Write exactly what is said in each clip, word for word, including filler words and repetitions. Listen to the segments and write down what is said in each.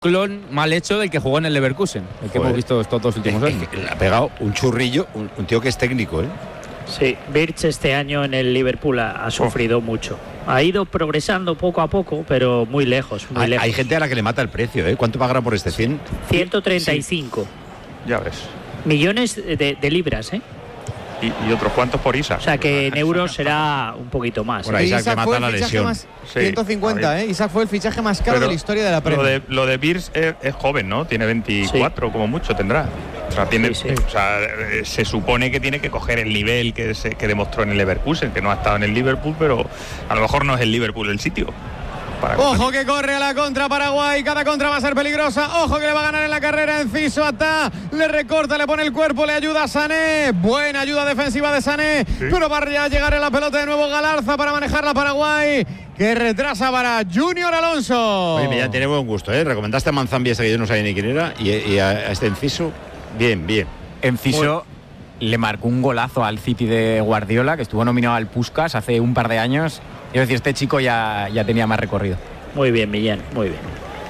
clon mal hecho del que jugó en el Leverkusen, el que Joder. hemos visto estos dos últimos años. Le ha pegado un churrillo, un, un tío que es técnico, ¿eh? Sí, Birch este año en el Liverpool ha, ha sufrido oh. mucho. Ha ido progresando poco a poco, pero muy lejos, muy hay, lejos. Hay gente a la que le mata el precio, ¿eh? ¿Cuánto pagará por este cien? ciento treinta y cinco. Sí. Ya ves. Millones de, de libras, ¿eh? Y, y otros cuantos por Isaac. O sea que en euros será un poquito más. Por ahí Isaac, Isaac le mata la lesión. Más, sí, ciento cincuenta, ¿eh? Isaac fue el fichaje más caro Pero de la historia de la Premier. Lo de, lo de Birch es, es joven, ¿no? Tiene veinticuatro, sí. como mucho tendrá. O sea, tiene, sí, sí. O sea, se supone que tiene que coger el nivel que, se, que demostró en el Leverkusen, que no ha estado en el Liverpool, pero a lo mejor no es el Liverpool el sitio. Ojo que corre a la contra Paraguay, cada contra va a ser peligrosa, ojo que le va a ganar en la carrera Enciso, Atá, le recorta, le pone el cuerpo, le ayuda a Sané, buena ayuda defensiva de Sané, sí. pero va a llegar en la pelota de nuevo Galarza para manejar la Paraguay, que retrasa para Junior Alonso. Oye, ya tiene buen gusto, ¿eh? Recomendaste a Manzambi, ese que yo no sabía ni quién era, y, y a, a este Enciso, bien, bien. Enciso le marcó un golazo al City de Guardiola, que estuvo nominado al Puskás hace un par de años. Es decir, este chico ya, ya tenía más recorrido. Muy bien, Millán, muy bien.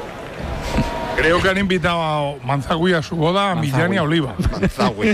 Creo que han invitado a Manzagüí a su boda, a Millán y a Oliva. Manzagüí.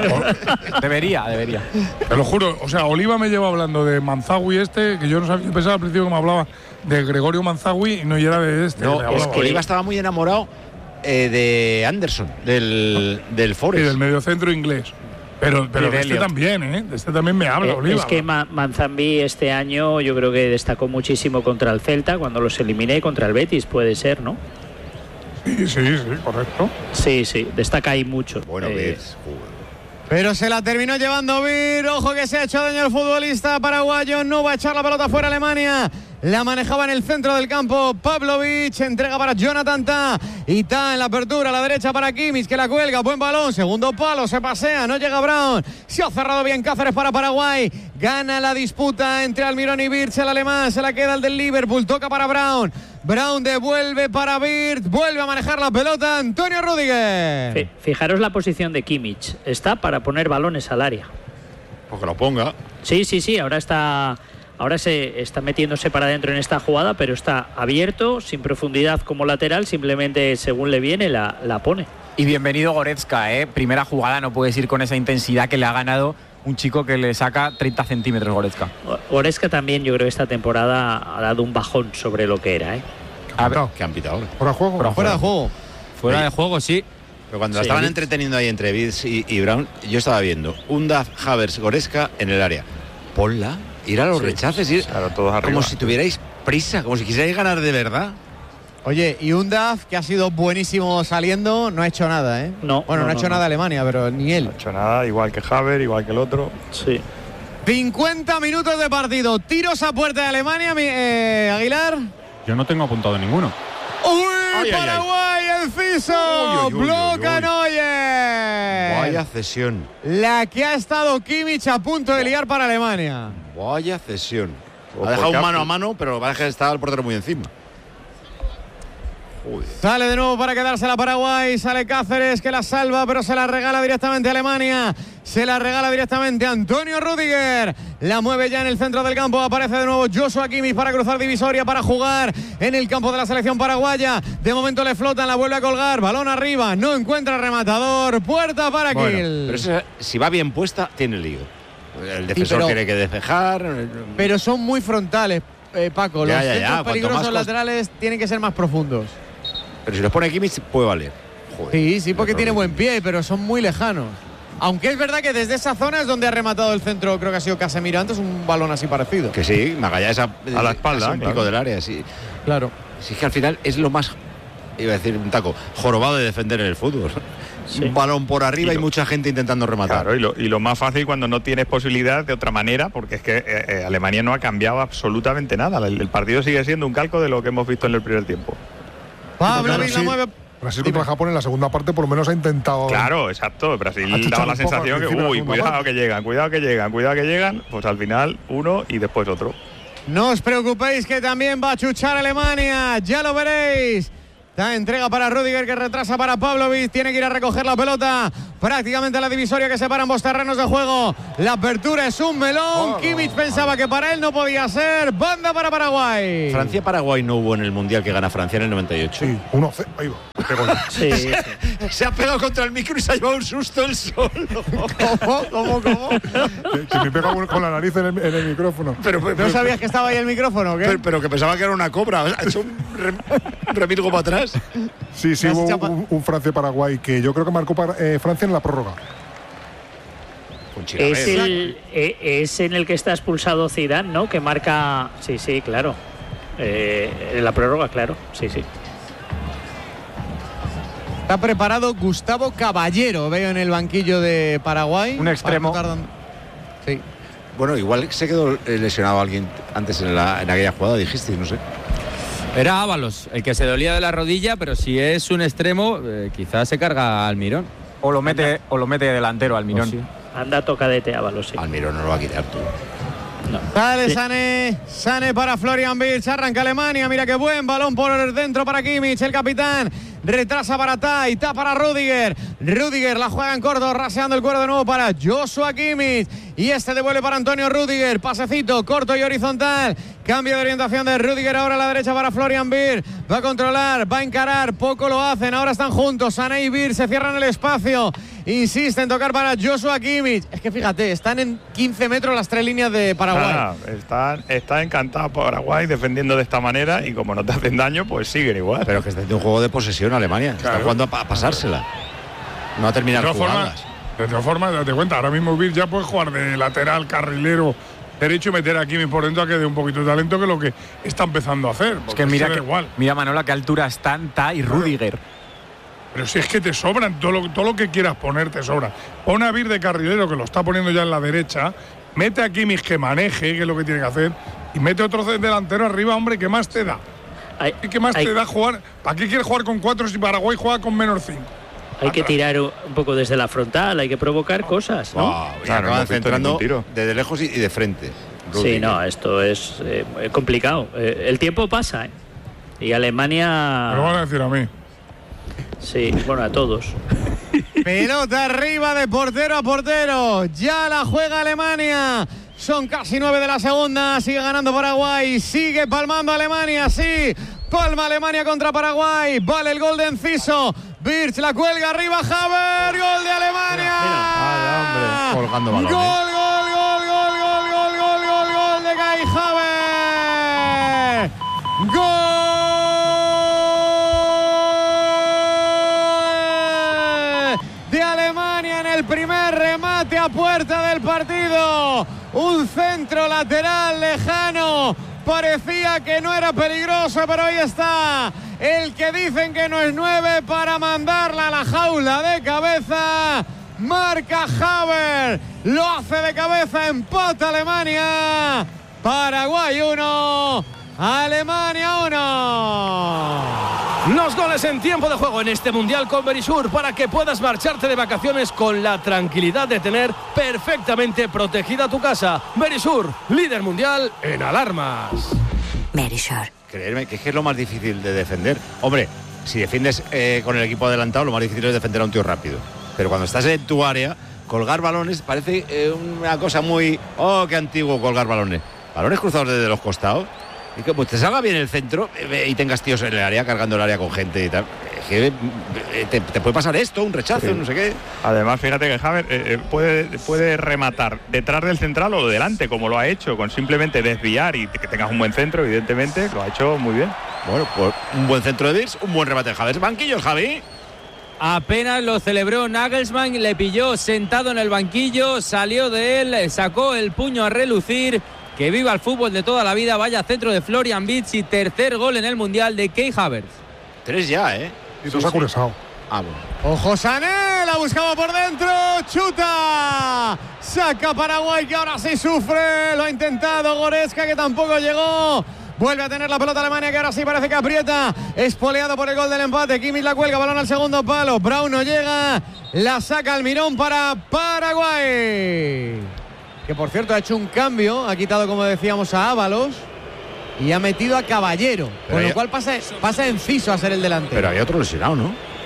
debería, debería. Te lo juro, o sea, Oliva me lleva hablando de Manzagüí este, que yo no sabía, yo pensaba al principio que me hablaba de Gregorio Manzagüí y no era de este. No, es que Oliva estaba muy enamorado eh, de Anderson, del, del Forest. Y del mediocentro inglés. Pero, pero de este también, ¿eh? De este también me habla, eh, Oliva. Es que Ma- Manzambi este año yo creo que destacó muchísimo contra el Celta, cuando los eliminé, contra el Betis, puede ser, ¿no? Sí, sí, sí, correcto. Sí, sí, destaca ahí mucho. Bueno, eh, Betis. Pero se la terminó llevando Bir. Ojo que se ha hecho daño el futbolista paraguayo. No va a echar la pelota fuera Alemania. La manejaba en el centro del campo Pavlovic. Entrega para Jonathan Tah. Y Tah en la apertura a la derecha para Kimmich, que la cuelga. Buen balón. Segundo palo. Se pasea. No llega Brown. Se ha cerrado bien Cáceres para Paraguay. Gana la disputa entre Almirón y Birch. El alemán se la queda el del Liverpool. Toca para Brown. Brown devuelve para Birch. Vuelve a manejar la pelota Antonio Rüdiger. Fijaros la posición de Kimmich. Está para poner balones al área. Pues que lo ponga. Sí, sí, sí. Ahora está... Ahora se está metiéndose para adentro en esta jugada, pero está abierto, sin profundidad como lateral, simplemente según le viene la, la pone. Y bienvenido Goretzka, ¿eh? Primera jugada, no puedes ir con esa intensidad que le ha ganado un chico que le saca treinta centímetros Goretzka. Goretzka también, yo creo que esta temporada ha dado un bajón sobre lo que era, ¿eh? A ver, ¿qué han pitado ahora? ¿Fuera de juego? Fuera, fuera de juego. Fuera de juego, sí. Pero cuando sí, estaban Birch. entreteniendo ahí entre Birch y, y Brown, yo estaba viendo Undav, Havertz, Goretzka en el área. Ponla. Ir a los sí, rechaces, ir claro, todos arriba. Como si tuvierais prisa, como si quisierais ganar de verdad. Oye, y Undav, que ha sido buenísimo saliendo, no ha hecho nada, ¿eh? No. Bueno, no, no ha hecho no, nada no. Alemania, pero ni él. No ha hecho nada, igual que Havertz, igual que el otro. Sí. cincuenta minutos de partido. Tiros a puerta de Alemania, eh, Aguilar. Yo no tengo apuntado ninguno. ¡Uy! Ay, Paraguay, Enciso. Bloca Neuer. Vaya cesión. La que ha estado Kimmich a punto de liar para Alemania. Vaya cesión. O Ha dejado porque un mano a mano, pero va a dejar estar el portero muy encima. Joder. Sale de nuevo para quedarse la Paraguay. Sale Cáceres, que la salva, pero se la regala directamente a Alemania. Se la regala directamente a Antonio Rüdiger. La mueve ya en el centro del campo. Aparece de nuevo Joshua Kimmich para cruzar divisoria, para jugar en el campo de la selección paraguaya. De momento le flotan, la vuelve a colgar. Balón arriba, no encuentra rematador. Puerta para Bueno, Kiel. pero eso, si va bien puesta, tiene lío. El defensor pero, tiene que despejar. Pero son muy frontales, eh, Paco. Ya, Los ya, ya. centros Cuanto peligrosos más laterales tienen que ser más profundos. Pero si los pone Kimmich, puede valer. Joder, Sí, sí, porque no tiene problema. buen pie, pero son muy lejanos. Aunque es verdad que desde esa zona es donde ha rematado el centro, creo que ha sido Casemiro antes, un balón así parecido. Que sí, Magallanes a, A la espalda, un claro. pico del área, sí. Claro. Si es que al final es lo más, iba a decir un taco, jorobado de defender en el fútbol. Sí. Un balón por arriba y, Y lo, mucha gente intentando rematar. Claro, y lo, y lo más fácil cuando no tienes posibilidad de otra manera, porque es que eh, eh, Alemania no ha cambiado absolutamente nada. El, el partido sigue siendo un calco de lo que hemos visto en el primer tiempo. Pablo Brasil, la mueve. Brasil contra Japón en la segunda parte por lo menos ha intentado. Claro, exacto. Brasil achuchar daba la un poco sensación al que, principio de uy, la segunda cuidado parte. que llegan, cuidado que llegan, cuidado que llegan. Pues al final uno y después otro. No os preocupéis que también va a chuchar Alemania. Ya lo veréis. Da entrega para Rüdiger, que retrasa para Pavlovic. Tiene que ir a recoger la pelota prácticamente la divisoria que separa ambos terrenos de juego. La apertura es un melón. Oh, Kimmich no, pensaba no. que para él no podía ser. Banda para Paraguay. Francia-Paraguay no hubo en el Mundial que gana Francia en el noventa y ocho. Sí, uno cero. Ahí va. Sí, sí. Se ha pegado contra el micro y se ha llevado un susto el solo. ¿Cómo? ¿Cómo? ¿Cómo? Que, que me pega con la nariz en el, en el micrófono. Pero, pero, ¿No sabías que estaba ahí el micrófono o qué? Pero, pero que pensaba que era una cobra. Ha hecho un, re, un remilgo para atrás. Sí, sí, hubo un, un Francia-Paraguay que yo creo que marcó para, eh, Francia en la prórroga. Es, el, es en el que está expulsado Zidane, ¿no? Que marca... Sí, sí, claro. Eh, en la prórroga, claro. Sí, sí. Está preparado Gustavo Caballero, veo en el banquillo de Paraguay. Un extremo. Sí. Bueno, igual se quedó lesionado alguien antes en, la, en aquella jugada, dijiste, no sé. Era Ábalos, el que se dolía de la rodilla, pero si es un extremo, eh, quizás se carga Almirón. O lo mete, o lo mete delantero Almirón. Oh, sí. Anda tocadete Ábalos, sí. Almirón no lo va a quitar tú. No. Sale Sané, Sané para Florian Wirtz, arranca Alemania, mira qué buen balón por dentro para Kimmich, el capitán, retrasa para Tai, Ta para Rüdiger, Rüdiger la juega en corto, raseando el cuero de nuevo para Joshua Kimmich, y este devuelve para Antonio Rüdiger, pasecito corto y horizontal, cambio de orientación de Rüdiger ahora a la derecha para Florian Wirtz, va a controlar, va a encarar, poco lo hacen, ahora están juntos, Sané y Wirtz se cierran el espacio, insiste en tocar para Joshua Kimmich, es que fíjate, están en quince metros las tres líneas de Paraguay. Ah, está, está encantado Paraguay defendiendo de esta manera y como no te hacen daño, pues siguen igual. Pero que está haciendo un juego de posesión Alemania, claro. Está jugando a, a pasársela, no a terminar jugadas. De todas formas, date cuenta, ahora mismo Wirtz ya puede jugar de lateral, carrilero derecho y meter a Kimmich por dentro a que dé un poquito de talento, que es lo que está empezando a hacer. Es que mira, que, igual. mira Manolo, a qué altura están Ta y Rüdiger. Pero si es que te sobran, todo lo, todo lo que quieras poner te sobra. Pon a Wirtz de carrilero, que lo está poniendo ya en la derecha, mete a Kimmich que maneje, que es lo que tiene que hacer, y mete otro delantero arriba, hombre, ¿qué más te da? Hay, ¿Qué más hay, te da jugar? ¿Para qué quieres jugar con cuatro si Paraguay juega con menos cinco? Hay que tirar un poco desde la frontal, hay que provocar cosas, ¿no? Wow, claro, acaban centrando desde lejos y de frente. Sí, no, esto es eh, complicado. Eh, el tiempo pasa, ¿eh? Y Alemania... Me lo van a decir a mí. Sí, bueno, a todos. Pelota arriba de portero a portero. Ya la juega Alemania. Son casi nueve de la segunda. Sigue ganando Paraguay. Sigue palmando Alemania. Sí. Palma Alemania contra Paraguay. Vale el gol de Enciso. Wirtz la cuelga arriba. Haver. Gol de Alemania. Mira, mira. Ay, hombre. Colgando balones. Gol, gol, gol, gol, gol, gol, gol, gol, gol de Kai Haver. Gol. El primer remate a puerta del partido, un centro lateral lejano, parecía que no era peligroso, pero ahí está el que dicen que no es nueve para mandarla a la jaula de cabeza. Marca Haver, lo hace de cabeza, empata Alemania. Paraguay uno, Alemania uno. Los goles en tiempo de juego en este Mundial con Verisur para que puedas marcharte de vacaciones con la tranquilidad de tener perfectamente protegida tu casa. Verisur, líder mundial en alarmas. Verisur. Creerme que es que es lo más difícil de defender. Hombre, si defiendes eh, con el equipo adelantado, lo más difícil es defender a un tío rápido. Pero cuando estás en tu área, colgar balones parece eh, una cosa muy... Oh, qué antiguo colgar balones. Balones cruzados desde los costados. Y que pues, te salga bien el centro eh, y tengas tíos en el área, cargando el área con gente y tal. Es que eh, te, te puede pasar esto, un rechazo, sí. No sé qué. Además, fíjate que Haver eh, puede, puede rematar detrás del central o delante, como lo ha hecho, con simplemente desviar y que tengas un buen centro, evidentemente, lo ha hecho muy bien. Bueno, pues un buen centro de Wirtz, un buen remate de Haver. Banquillos, Javi. Apenas lo celebró Nagelsmann, le pilló sentado en el banquillo, salió de él, sacó el puño a relucir. Que viva el fútbol de toda la vida, vaya centro de Florian Wirtz y tercer gol en el Mundial de Kai Havertz. Tres ya, ¿eh? Y se ha curiosado. Ah, bueno. Ojo Sané, la buscaba por dentro, chuta. Saca Paraguay que ahora sí sufre, lo ha intentado Goretzka que tampoco llegó. Vuelve a tener la pelota Alemania que ahora sí parece que aprieta. Espoleado por el gol del empate. Kimmich la cuelga, balón al segundo palo. Braun no llega, la saca Almirón para Paraguay. Que por cierto ha hecho un cambio, ha quitado como decíamos a Ábalos y ha metido a Caballero, pero con lo cual pasa, pasa Enciso a ser el delantero. Pero hay otro lesionado, ¿no?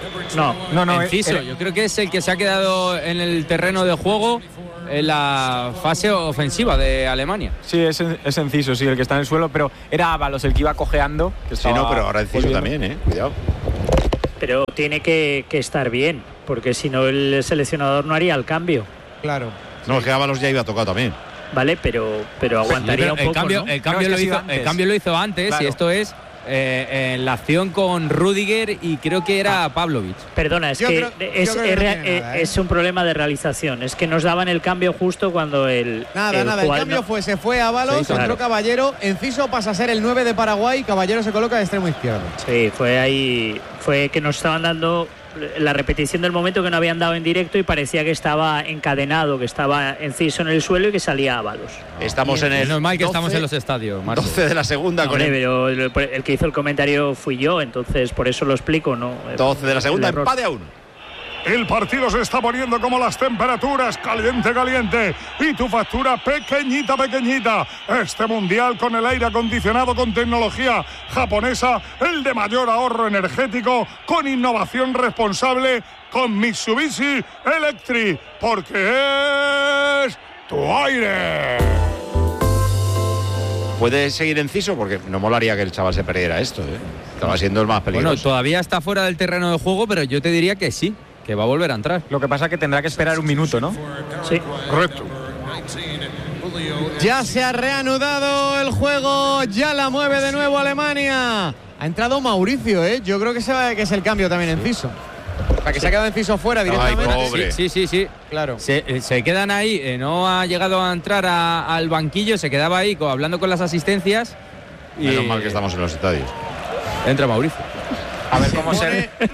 No, no, no. Enciso, Yo creo que es el que se ha quedado en el terreno de juego en la fase ofensiva de Alemania. Sí, es, es Enciso, sí, el que está en el suelo, pero era Ábalos el que iba cojeando. Que sí, no, pero ahora Enciso volviendo. también, eh, cuidado. Pero tiene que, que estar bien, porque si no el seleccionador no haría el cambio. Claro. No, es que Ábalos ya iba tocado también. Vale, pero, pero aguantaría Pero un el poco, cambio, ¿no? el, cambio No, es que lo ha hizo, sido el antes. cambio lo hizo antes Claro. y esto es eh, en la acción con Rudiger y creo que era Pavlovic. Perdona, es Yo que creo- es, yo creo que es no rea- tiene nada, eh, ¿eh? es un problema de realización. Es que nos daban el cambio justo cuando el Nada, el nada, el jugador cambio no- fue, se fue a Ábalos, Sí, entró claro. Caballero, Enciso pasa a ser el nueve de Paraguay, Caballero se coloca de extremo izquierdo. Sí, fue ahí, fue que nos estaban dando la repetición del momento que no habían dado en directo y parecía que estaba encadenado, que estaba Enciso en el suelo y que salía Ábalos. Estamos en Es el normal que doce, estamos en los estadios, Marco. doce de la segunda No, con hombre, el pero el, el que hizo el comentario fui yo, entonces por eso lo explico, ¿no? doce de la segunda, El error. empate a uno. El partido se está poniendo como las temperaturas, caliente, caliente. Y tu factura pequeñita, pequeñita. Este mundial con el aire acondicionado con tecnología japonesa, el de mayor ahorro energético, con innovación responsable, con Mitsubishi Electric. Porque es tu aire. ¿Puede seguir Enciso? Porque no molaría que el chaval se perdiera esto, ¿eh? Estaba siendo el más peligroso. Bueno, todavía está fuera del terreno de juego, pero yo te diría que sí, que va a volver a entrar. Lo que pasa es que tendrá que esperar un minuto, ¿no? Sí. Correcto. Ya se ha reanudado el juego, ya la mueve de nuevo Alemania. Ha entrado Mauricio, ¿eh? Yo creo que, se va- que es el cambio también en Enciso. Para que se ha quedado Enciso fuera directamente. pobre. Sí, sí, sí. Claro. Se, eh, se quedan ahí, eh, no ha llegado a entrar a- al banquillo, se quedaba ahí co- hablando con las asistencias. Y Menos mal que estamos en los estadios. entra Mauricio. A ver cómo se... Pone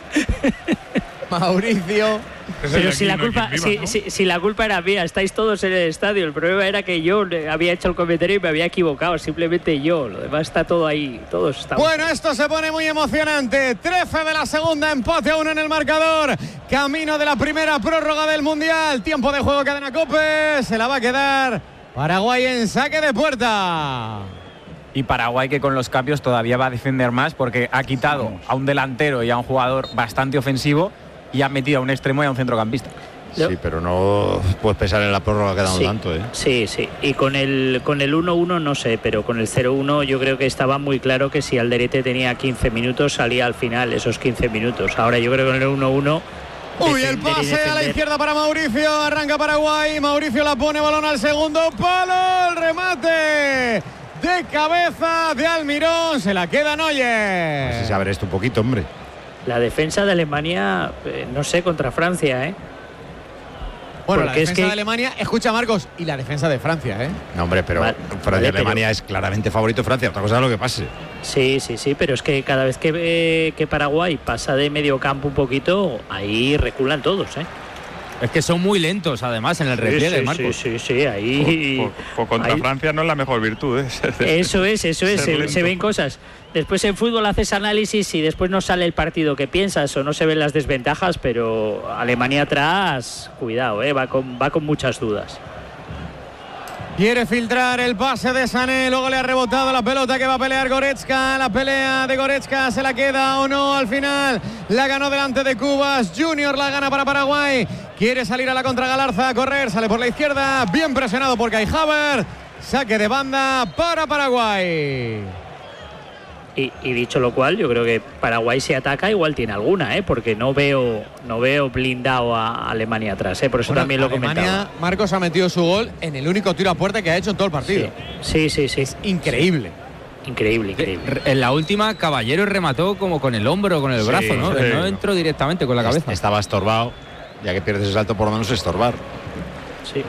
Mauricio. Es el Pero de si aquí, la no hay culpa, quien si, viva, ¿no? si- si la culpa era mía, estáis todos en el estadio. El problema era que yo le había hecho el comentario y me había equivocado. Simplemente yo. Lo demás está todo ahí. Todos estamos. Bueno, esto se pone muy emocionante. trece de la segunda, empate a uno en el marcador. Camino de la primera prórroga del Mundial. Tiempo de juego, cadena COPE. Se la va a quedar Paraguay en saque de puerta. Y Paraguay, que con los cambios todavía va a defender más porque ha quitado a un delantero y a un jugador bastante ofensivo y ha metido a un extremo y a un centrocampista. Yo- Sí, pero no puedes pensar en la prórroga quedando Sí, tanto, ¿eh? sí, sí. Y con el con el uno uno no sé, pero con el cero uno yo creo que estaba muy claro que si Alderete tenía quince minutos salía al final esos quince minutos. Ahora yo creo que con el uno uno Uy, el pase a la izquierda para Mauricio. Arranca Paraguay. Mauricio la pone, balón al segundo palo. El remate de cabeza de Almirón. Se la queda Neuer. Si saber esto un poquito, hombre. La defensa de Alemania, eh, no sé, contra Francia, ¿eh? Bueno, la porque es defensa que- de Alemania, escucha Marcos, y la defensa de Francia, ¿eh? No, hombre, pero Vale, Francia vale, y Alemania pero- es claramente favorito Francia. Otra cosa es lo que pase. Sí, sí, sí, pero es que cada vez que, eh, que Paraguay pasa de medio campo un poquito, ahí reculan todos, ¿eh? Es que son muy lentos, además, en el repliegue, sí, Marcos. sí, sí, sí, ahí... Pues, pues contra ahí- Francia no es la mejor virtud, ¿eh? Eso es, eso es, Ser se, lento. se ven cosas. Después en fútbol haces análisis y después no sale el partido que piensas o no se ven las desventajas, pero Alemania atrás, cuidado, ¿eh? va, con, va con muchas dudas. Quiere filtrar el pase de Sané, luego le ha rebotado la pelota que va a pelear Goretzka. La pelea de Goretzka, ¿se la queda o no al final? La ganó delante de Cubas, Junior la gana para Paraguay. Quiere salir a la contra Galarza, a correr, sale por la izquierda, bien presionado por Kai Havertz. Saque de banda para Paraguay. Y, y dicho lo cual, yo creo que Paraguay si ataca igual tiene alguna, ¿eh? Porque no veo no veo blindado a Alemania atrás, ¿eh? Por eso Bueno, también lo Alemania, comentaba. Marcos ha metido su gol en el único tiro a puerta que ha hecho en todo el partido. Sí, sí, sí. sí. Increíble. Increíble, increíble. En la última, Caballero remató como con el hombro, con el Sí, brazo, ¿no? sí. No entró directamente con la cabeza. Estaba estorbado. Ya que pierdes el salto, por lo menos estorbar. Sí.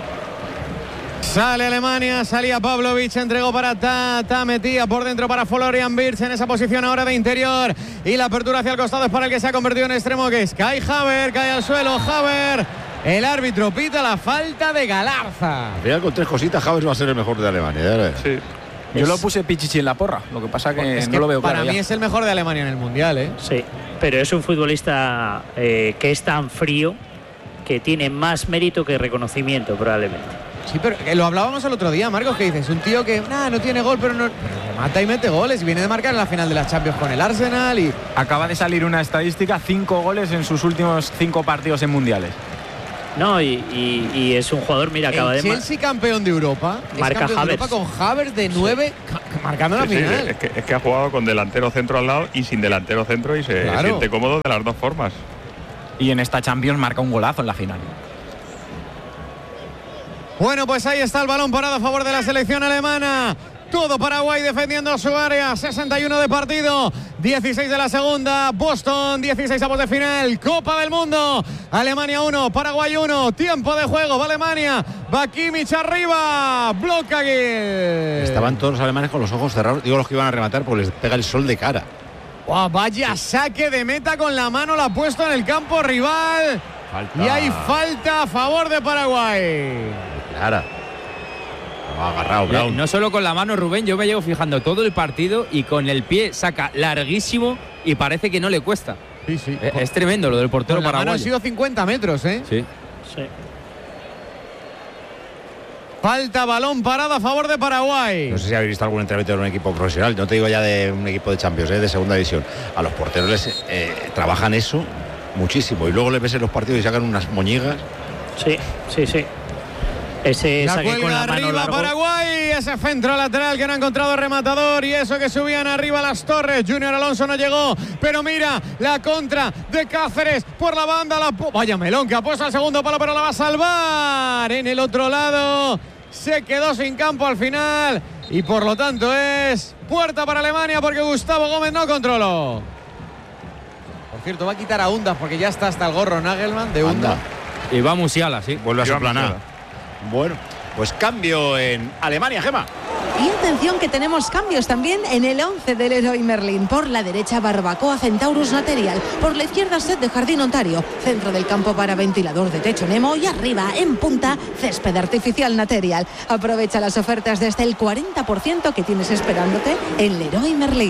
Sale Alemania, salía Pavlovic, entregó para Ta, Ta metía por dentro para Florian Wirtz en esa posición ahora de interior. Y la apertura hacia el costado es para el que se ha convertido en extremo, que es Kai Havertz, cae al suelo Havertz. El árbitro pita la falta de Galarza. Al final, con tres cositas, Havertz va a ser el mejor de Alemania. ya ves. Sí. Yo lo puse Pichichi en la porra, lo que pasa que Es no que lo veo para claro mí ya. es el mejor de Alemania en el Mundial, ¿eh? Sí, pero es un futbolista eh, que es tan frío que tiene más mérito que reconocimiento probablemente. Sí, pero lo hablábamos el otro día, Marcos, que dices, un tío que nah, no tiene gol, pero no pero mata y mete goles. Y viene de marcar en la final de la Champions con el Arsenal. Y acaba de salir una estadística, cinco goles en sus últimos cinco partidos en mundiales. No, y, y, y es un jugador, mira, acaba el de... Chelsea campeón de Europa. Marca es campeón Havertz. de Europa con Havertz de nueve, sí. marcando sí, la final. Sí, es, que, es que ha jugado con delantero centro al lado y sin delantero centro y se claro. siente cómodo de las dos formas. Y en esta Champions marca un golazo en la final. Bueno, pues ahí está el balón parado a favor de la selección alemana. Todo Paraguay defendiendo su área. sesenta y uno de partido, dieciséis de la segunda. Boston, dieciséis avos de final. Copa del Mundo. Alemania uno, Paraguay uno. Tiempo de juego. Va Alemania. Va Kimmich arriba. Bloca aquí. Estaban todos los alemanes con los ojos cerrados. Digo los que iban a rematar porque les pega el sol de cara. Wow, vaya saque de meta con la mano. La ha puesto en el campo rival. Falta. Y hay falta a favor de Paraguay. Clara. Lo ha agarrado Brown. No solo con la mano, Rubén, yo me llevo fijando todo el partido y con el pie saca larguísimo y parece que no le cuesta. Sí, sí. Es, es tremendo lo del portero paraguayo. La mano ha sido cincuenta metros, ¿eh? Sí. Sí. Falta, balón parado a favor de Paraguay. No sé si habéis visto algún entrenamiento de un equipo profesional. No te digo ya de un equipo de Champions, ¿eh? De segunda división. A los porteros les eh, trabajan eso muchísimo y luego les ves en los partidos y sacan unas moñigas. Sí, sí, sí. Ese la saque con la mano arriba largo. Paraguay, ese centro lateral que no ha encontrado rematador y eso que subían arriba las torres. Junior Alonso no llegó, pero mira la contra de Cáceres por la banda. La vaya melón que ha puesto al segundo palo, pero la va a salvar. En el otro lado se quedó sin campo al final y por lo tanto es puerta para Alemania porque Gustavo Gómez no controló. Por cierto, va a quitar a Undas porque ya está hasta el gorro Nagelman de Undas. Y va Musiala, sí. Vuelve a su plana. Bueno, pues cambio en Alemania, Gema. Y atención que tenemos cambios también en el once del Leroy Merlin. Por la derecha, Barbacoa Centaurus Material. Por la izquierda, Set de Jardín Ontario. Centro del campo para ventilador de techo Nemo. Y arriba, en punta, césped artificial Material. Aprovecha las ofertas desde el cuarenta por ciento que tienes esperándote en Leroy Merlin.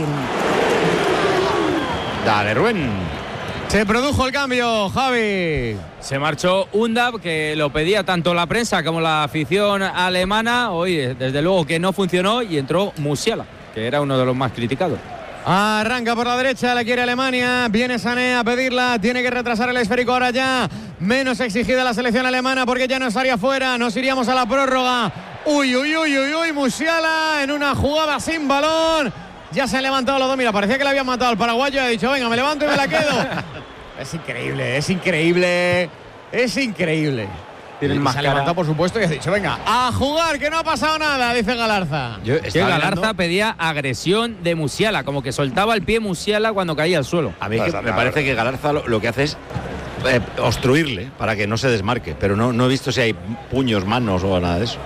Dale, Rubén. Se produjo el cambio, Javi. Se marchó Undab, que lo pedía tanto la prensa como la afición alemana. Hoy, desde luego que no funcionó y entró Musiala, que era uno de los más criticados. Arranca por la derecha, la quiere Alemania. Viene Sané a pedirla. Tiene que retrasar el esférico ahora ya. Menos exigida la selección alemana porque ya no estaría fuera. Nos iríamos a la prórroga. Uy, uy, uy, uy, uy. Musiala en una jugada sin balón. Ya se han levantado los dos. Mira, parecía que le habían matado al paraguayo. Ha dicho, venga, me levanto y me la quedo. Es increíble, es increíble. Es increíble. Tienen más se ha cara. levantado, por supuesto, y ha dicho, venga, a jugar, que no ha pasado nada, dice Galarza. Yo Que Galarza mirando... pedía agresión de Musiala, como que soltaba el pie Musiala cuando caía al suelo. A mí es que me parece que Galarza lo, lo que hace es eh, obstruirle para que no se desmarque. Pero no, no he visto si hay puños, manos o nada de eso.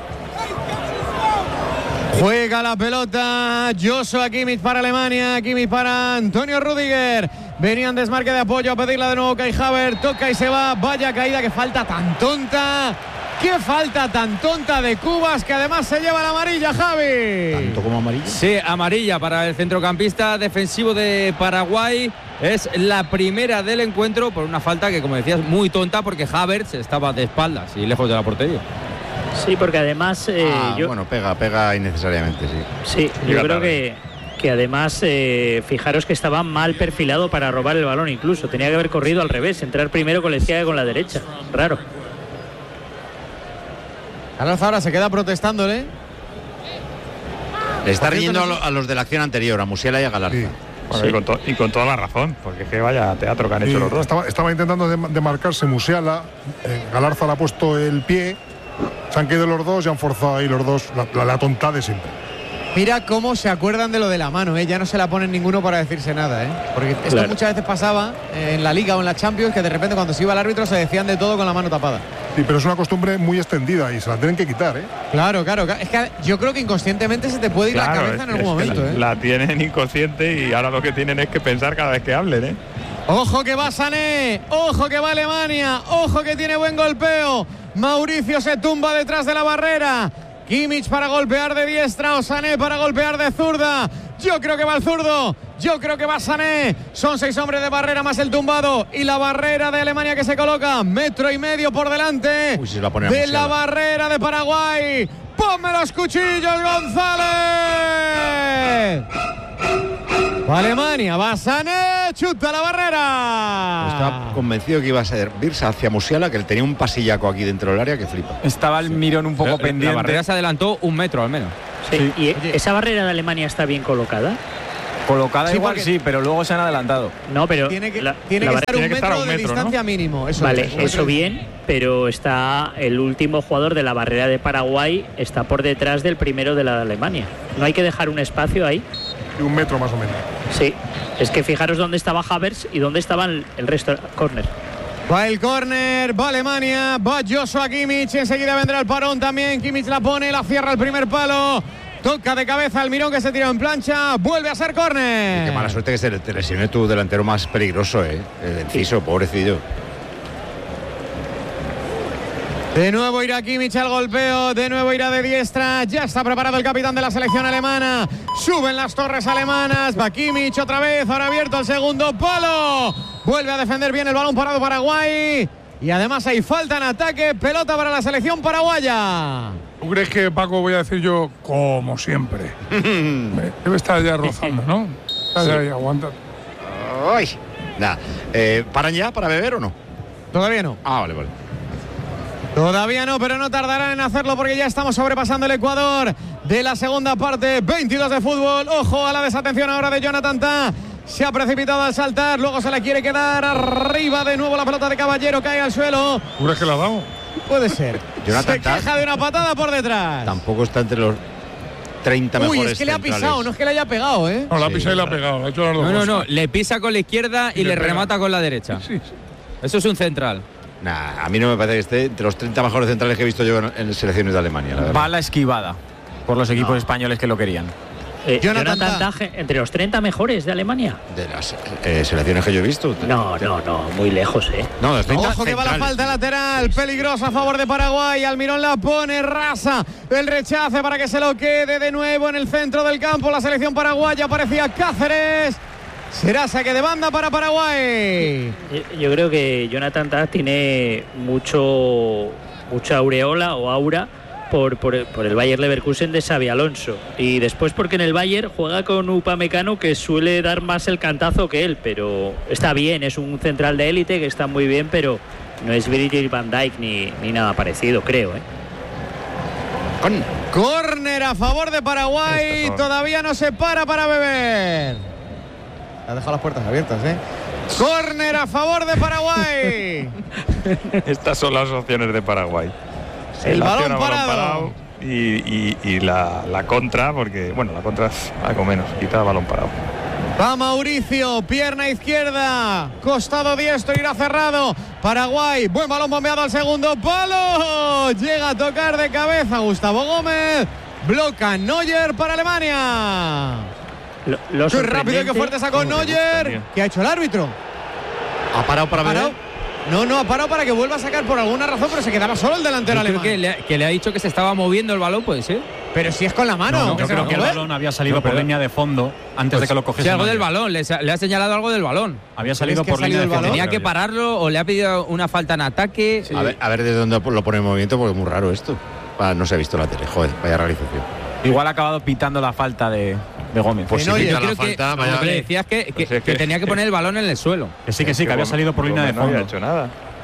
Juega la pelota Joshua Kimmich para Alemania, Kimmich para Antonio Rüdiger. Venían desmarque de apoyo a pedirla de nuevo Kai Havertz, toca y se va. Vaya caída, que falta tan tonta. Qué falta tan tonta de Cubas, que además se lleva la amarilla, Javi. ¿Tanto como amarilla? Sí, amarilla para el centrocampista defensivo de Paraguay. Es la primera del encuentro por una falta que, como decías, muy tonta porque Havertz estaba de espaldas y lejos de la portería. Sí, porque además... Eh, ah, yo, bueno, pega, pega innecesariamente, sí. Sí, yo Llega creo que, que además, eh, fijaros que estaba mal perfilado para robar el balón incluso. Tenía que haber corrido al revés, entrar primero con la izquierda que con la derecha. Raro. Carlos ahora se queda protestándole. Le está riñendo a, a los de la acción anterior, a Musiala y a Galarza. Sí. Bueno, sí. y, con to, y con toda la razón, porque es que vaya teatro que han hecho sí, los dos. Estaba, estaba intentando demarcarse Musiala, eh, Galarza le ha puesto el pie. Se han quedado los dos y han forzado ahí los dos la, la, la tonta de siempre. Mira cómo se acuerdan de lo de la mano, ¿eh? Ya no se la ponen ninguno para decirse nada, ¿eh? Porque esto claro. muchas veces pasaba en la Liga o en la Champions, que de repente cuando se iba el árbitro se decían de todo con la mano tapada. Sí, pero es una costumbre muy extendida y se la tienen que quitar, ¿eh? Claro, claro. Es que yo creo que inconscientemente se te puede ir claro, la cabeza en algún momento, la, ¿eh? La tienen inconsciente y ahora lo que tienen es que pensar cada vez que hablen, ¿eh? Ojo que va Sané, ojo que va Alemania, ojo que tiene buen golpeo. Mauricio se tumba detrás de la barrera. Kimmich para golpear de diestra o Sané para golpear de zurda. Yo creo que va el zurdo. Yo creo que va Sané. Son seis hombres de barrera más el tumbado. Y la barrera de Alemania que se coloca metro y medio por delante. Uy, se la pone a de la Musiala. barrera de Paraguay. ¡Ponme los cuchillos, González! Alemania, va Sané, chuta la barrera. Estaba convencido que iba a servirse hacia Musiala, que él tenía un pasillaco aquí dentro del área que flipa. Estaba el mirón un poco La, pendiente. la barrera se adelantó un metro al menos. Sí. ¿Y esa barrera de Alemania está bien colocada? Colocada Sí, igual porque- sí, pero luego se han adelantado. No, pero Tiene que, la- tiene la que barrera- estar un tiene que metro estar a un de metro, ¿no? distancia mínimo. Eso Vale, es, un eso metro. bien, pero está el último jugador de la barrera de Paraguay está por detrás del primero de la de Alemania. No hay que dejar un espacio ahí. Y un metro más o menos. Sí, es que fijaros dónde estaba Havertz y dónde estaban el resto. Córner. Va el córner, va Alemania, va Joshua Kimmich, enseguida vendrá el parón también, Kimmich la pone, la cierra el primer palo, toca de cabeza al Mirón que se tira en plancha, vuelve a ser córner. Qué mala suerte que se te lesione tu delantero más peligroso, ¿eh? El Enciso, pobrecillo. De nuevo irá Kimmich al golpeo, de nuevo irá de diestra, ya está preparado el capitán de la selección alemana, suben las torres alemanas, va Kimmich otra vez, ahora abierto el segundo palo, vuelve a defender bien el balón parado Paraguay y además hay falta en ataque, pelota para la selección paraguaya. ¿Tú crees que, Paco, voy a decir yo, como siempre? Debe estar ya rozando, ¿no? Está ya ahí, aguanta. Ay. Nada. Eh, ¿Paran ya para beber o no? Todavía no. Ah, vale, vale. Todavía no, pero no tardarán en hacerlo porque ya estamos sobrepasando el Ecuador de la segunda parte. veintidós de fútbol. Ojo a la desatención ahora de Jonathan Tah. Se ha precipitado al saltar, luego se le quiere quedar arriba de nuevo la pelota de Caballero, cae al suelo. ¿Tú crees que la ha dado? Puede ser. Jonathan se Tah queja de una patada por detrás. Tampoco está entre los treinta Uy, mejores es que le ha centrales. pisado, no es que le haya pegado, ¿eh? No, la ha Sí, pisado y la ha claro. pegado. La ha hecho las dos No, no, no, cosas. le pisa con la izquierda y, Y le le pega. remata con la derecha. Sí, sí. Eso es un central. Nah, a mí no me parece que esté entre los treinta mejores centrales que he visto yo en, en selecciones de Alemania, la verdad. Va la esquivada por los equipos españoles que lo querían. Eh, Jonathan Jonathan Tah. Tah, entre los treinta mejores de Alemania. De las eh, selecciones que yo he visto. No, no, no, muy lejos, ¿eh? No, de los treinta Ojo que va la centrales. falta lateral, peligrosa a favor de Paraguay. Almirón la pone, rasa el rechace para que se lo quede de nuevo en el centro del campo. La selección paraguaya, aparecía Cáceres. Será saque de banda para Paraguay. Yo- Yo creo que Jonathan Tah tiene mucho mucha aureola o aura por, por, por el Bayer Leverkusen de Xabi Alonso. Y después porque en el Bayer juega con Upamecano, que suele dar más el cantazo que él, pero está bien, es un central de élite que está muy bien, pero no es Virgil van Dijk ni, ni nada parecido, creo, ¿eh? Con- Córner a favor de Paraguay. Estos son- Todavía no se para para beber. Ha dejado las puertas abiertas, ¿eh? Córner a favor de Paraguay. Estas son las opciones de Paraguay. El La balón opción a parado. y, y- y la, la contra, porque, bueno, la contra es algo menos, quita balón parado. Va Mauricio, pierna izquierda, costado diestro, irá cerrado. Paraguay, buen balón bombeado al segundo palo. Llega a tocar de cabeza Gustavo Gómez. Bloca Neuer para Alemania. Lo, lo Qué rápido y qué sorprendente- fuerte sacó Neuer. ¿Qué ha hecho el árbitro? ¿Ha parado para ¿Ha parado? beber? No, no, ha parado para que vuelva a sacar por alguna razón, pero se quedaba solo el delantero Yo creo alemán. que le, ha- que le ha dicho que se estaba moviendo el balón, puede ser. Pero si es con la mano. No, no, que yo se creo lo que el mueve. balón había salido No, por pero- línea de fondo antes de que lo Sí, cogiese. algo Neuer. del balón, le, sa- le ha señalado algo del balón. Había salido ¿Crees que por ha línea de salido el fondo. balón? Tenía creo que yo. pararlo o le ha pedido una falta en ataque. A ver, a ver desde dónde lo pone en movimiento, porque es muy raro esto. Ah, no se ha visto la tele, joder, vaya realización. Igual ha acabado pitando la falta de, de Gómez. Pues Que si Neuer, pita Yo la creo que falta, vaya- lo que le decías que, que, Pues es que que- tenía que poner el balón en el suelo. Que sí, que sí, que había Gómez- salido por línea de Gómez no había fondo. hecho nada.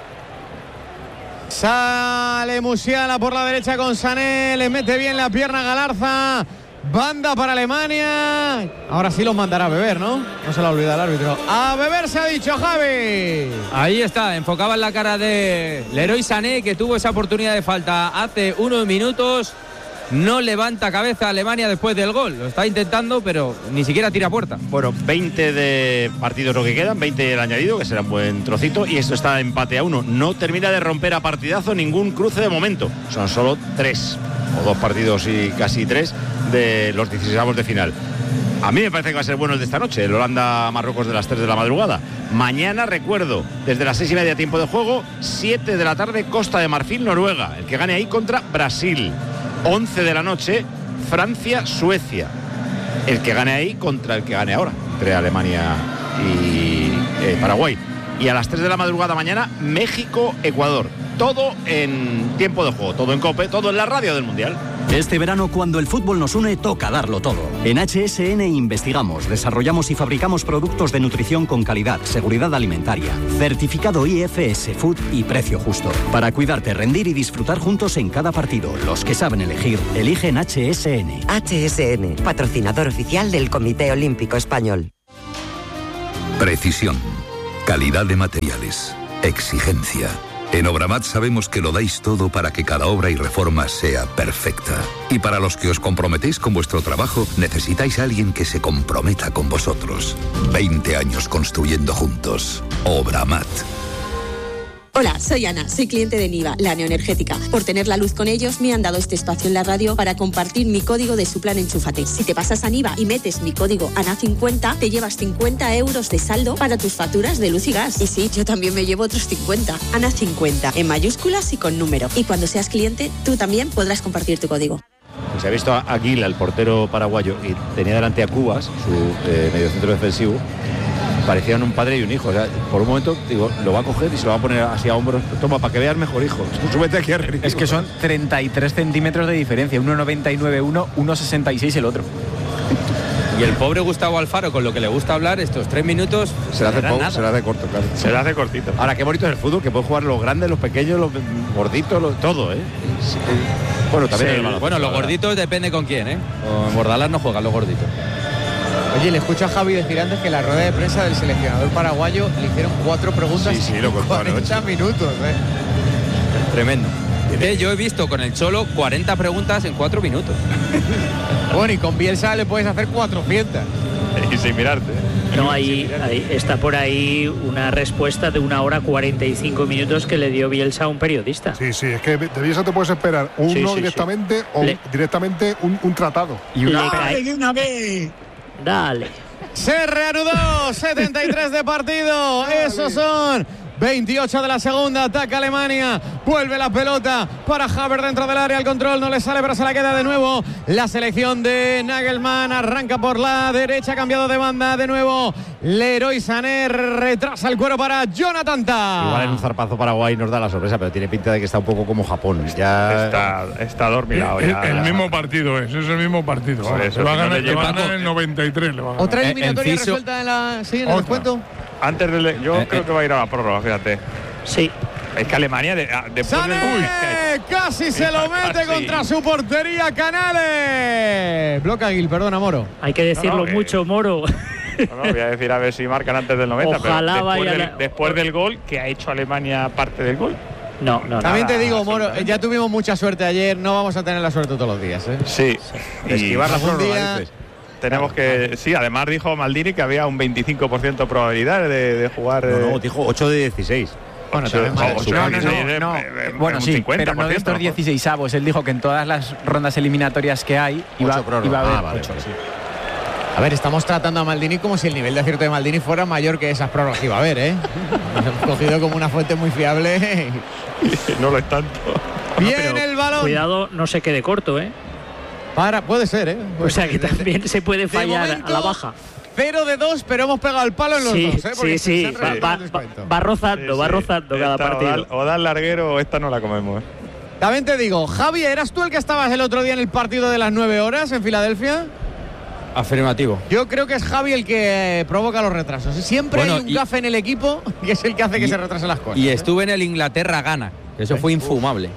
Sale Musiala por la derecha con Sané, le mete bien la pierna a Galarza. Banda para Alemania. Ahora sí los mandará a beber, ¿no? No se la olvida el árbitro. A beber se ha dicho Javi. Ahí está, enfocaba en la cara de Leroy Sané, que tuvo esa oportunidad de falta hace unos minutos. No levanta cabeza Alemania después del gol. Lo está intentando, pero ni siquiera tira puerta. Bueno, veinte de partidos lo que quedan, veinte el añadido, que será un buen trocito, y esto está empate a uno. No termina de romper a partidazo ningún cruce de momento. Son solo tres, o dos partidos y casi tres, de los dieciséis de final. A mí me parece que va a ser bueno el de esta noche, el Holanda-Marruecos de las tres de la madrugada. Mañana, recuerdo, desde las seis y media tiempo de juego, siete de la tarde, Costa de Marfil-Noruega. El que gane ahí contra Brasil. once de la noche, Francia-Suecia. El que gane ahí contra el que gane ahora. entre Alemania y eh, Paraguay. Y a las tres de la madrugada mañana, México-Ecuador. Todo en tiempo de juego, todo en COPE, todo en la radio del Mundial. Este verano, cuando el fútbol nos une, toca darlo todo. En H S N investigamos, desarrollamos y fabricamos productos de nutrición con calidad, seguridad alimentaria, certificado I F S Food y precio justo. Para cuidarte, rendir y disfrutar juntos en cada partido. Los que saben elegir, eligen H S N. H S N, patrocinador oficial del Comité Olímpico Español. Precisión, calidad de materiales, exigencia. En Obramat sabemos que lo dais todo para que cada obra y reforma sea perfecta. Y para los que os comprometéis con vuestro trabajo, necesitáis a alguien que se comprometa con vosotros. veinte años construyendo juntos. Obramat. Hola, soy Ana, soy cliente de Niva, la neoenergética. Por tener la luz con ellos, me han dado este espacio en la radio para compartir mi código de su plan Enchúfate. Si te pasas a Niva y metes mi código A N A cincuenta, te llevas cincuenta euros de saldo para tus facturas de luz y gas. Y sí, yo también me llevo otros cincuenta. A N A cincuenta, en mayúsculas y con número. Y cuando seas cliente, tú también podrás compartir tu código. Se ha visto a Aguila, el portero paraguayo, y tenía delante a Cubas, su eh, mediocentro defensivo. Parecían un padre y un hijo. O sea, por un momento, digo, lo va a coger y se lo va a poner así a hombros. Toma, para que veas mejor, hijo. Súbete aquí arriba. Es que son treinta y tres centímetros de diferencia. uno noventa y nueve uno, uno sesenta y seis el otro. Y el pobre Gustavo Alfaro, con lo que le gusta hablar, estos tres minutos... Se le hace poco, se le hace corto, claro. Se le hace cortito. Ahora, qué bonito es el fútbol, que pueden jugar los grandes, los pequeños, los gorditos, los, todo, ¿eh? Sí. Bueno, también Sí, el balón. bueno, los gorditos depende con quién, ¿eh? Con Bordalás no juegan los gorditos. Oye, le escucho a Javi decir antes que en la rueda de prensa del seleccionador paraguayo le hicieron cuatro preguntas Sí, sí, lo en contó cuarenta anoche. minutos. ¿eh? Tremendo. Que yo he visto con el Cholo cuarenta preguntas en cuatro minutos. Bueno, y con Bielsa le puedes hacer cuatrocientas. Y sin mirarte. No, ahí, ahí está por ahí una respuesta de una hora cuarenta y cinco minutos que le dio Bielsa a un periodista. Sí, sí, es que de Bielsa te puedes esperar uno Sí, sí, directamente sí. o Le- directamente un, un tratado. Y una... Le cae- de una vez! Dale. Se reanudó, setenta y tres de partido. Esos son veintiocho de la segunda. Ataca Alemania. Vuelve la pelota para Havertz dentro del área. El control no le sale, pero se la queda de nuevo. La selección de Nagelsmann arranca por la derecha, cambiado de banda de nuevo. Leroy Sané retrasa el cuero para Jonathan Tah. Igual en un zarpazo Paraguay nos da la sorpresa, pero tiene pinta de que está un poco como Japón. Ya Está, está dormilado El, ya. el ya. mismo partido es, es el mismo partido. Por ¿eh? eso, le va a si no ganar, le le va a lleva- ganar en el noventa y tres. Le va a ganar. Otra Eh, eliminatoria Enciso- resuelta en la, sí, en el Otra. descuento. Antes de le- yo Eh, creo eh. que va a ir a la prórroga, fíjate. Sí. Es que Alemania, de, a- después Sané del... Uy, casi se lo mete Casi. contra su portería. Canales. Bloca Gil, perdona, Moro. Hay que decirlo No, no, que- mucho, Moro. No, no, voy a decir a ver si marcan antes del noventa, Ojalá pero después, vaya del, la- después del gol que ha hecho Alemania parte del gol. No, no, no. También te nada, digo, Moro, absolutamente. ya tuvimos mucha suerte ayer, no vamos a tener la suerte todos los días. ¿eh? Sí. Y esquivar la algún prórroga, día- dices. tenemos que... Sí, además dijo Maldini que había un veinticinco por ciento de probabilidad de, de jugar... No, no, eh, dijo ocho de dieciséis. Bueno, ocho- también ocho- vale. No, no, dieciséis, no, eh, no. eh, eh, Bueno, un sí, cincuenta pero por no de ciento, estos dieciseisavos. Él dijo que en todas las rondas eliminatorias que hay iba, Ocho prórrogas. iba a haber Ah, vale, ocho, vale. sí. A ver, estamos tratando a Maldini como si el nivel de acierto de Maldini fuera mayor que esas prórrogas que iba a haber, ¿eh? Nos hemos cogido como una fuente muy fiable. No lo es tanto. Bien Pero el balón. Cuidado, no se quede corto, ¿eh? Para, puede ser, ¿eh? O sea que también se puede De fallar momento, a la baja. Cero de dos, pero hemos pegado el palo en los Sí, dos, ¿eh? Porque sí, se sí. han Va, reducido va- el descuento. va rozando, Sí, va sí. rozando cada Esta o partido. da- O da el larguero o esta no la comemos. ¿eh? También te digo, Javi, ¿eras tú el que estabas el otro día en el partido de las nueve horas en Filadelfia? Afirmativo. Yo creo que es Javi el que eh, provoca los retrasos. Siempre Bueno, hay un y- gafe en el equipo que es el que hace que Y- se retrasen las cosas. Y ¿eh? estuve en el Inglaterra-Gana. Eso fue infumable.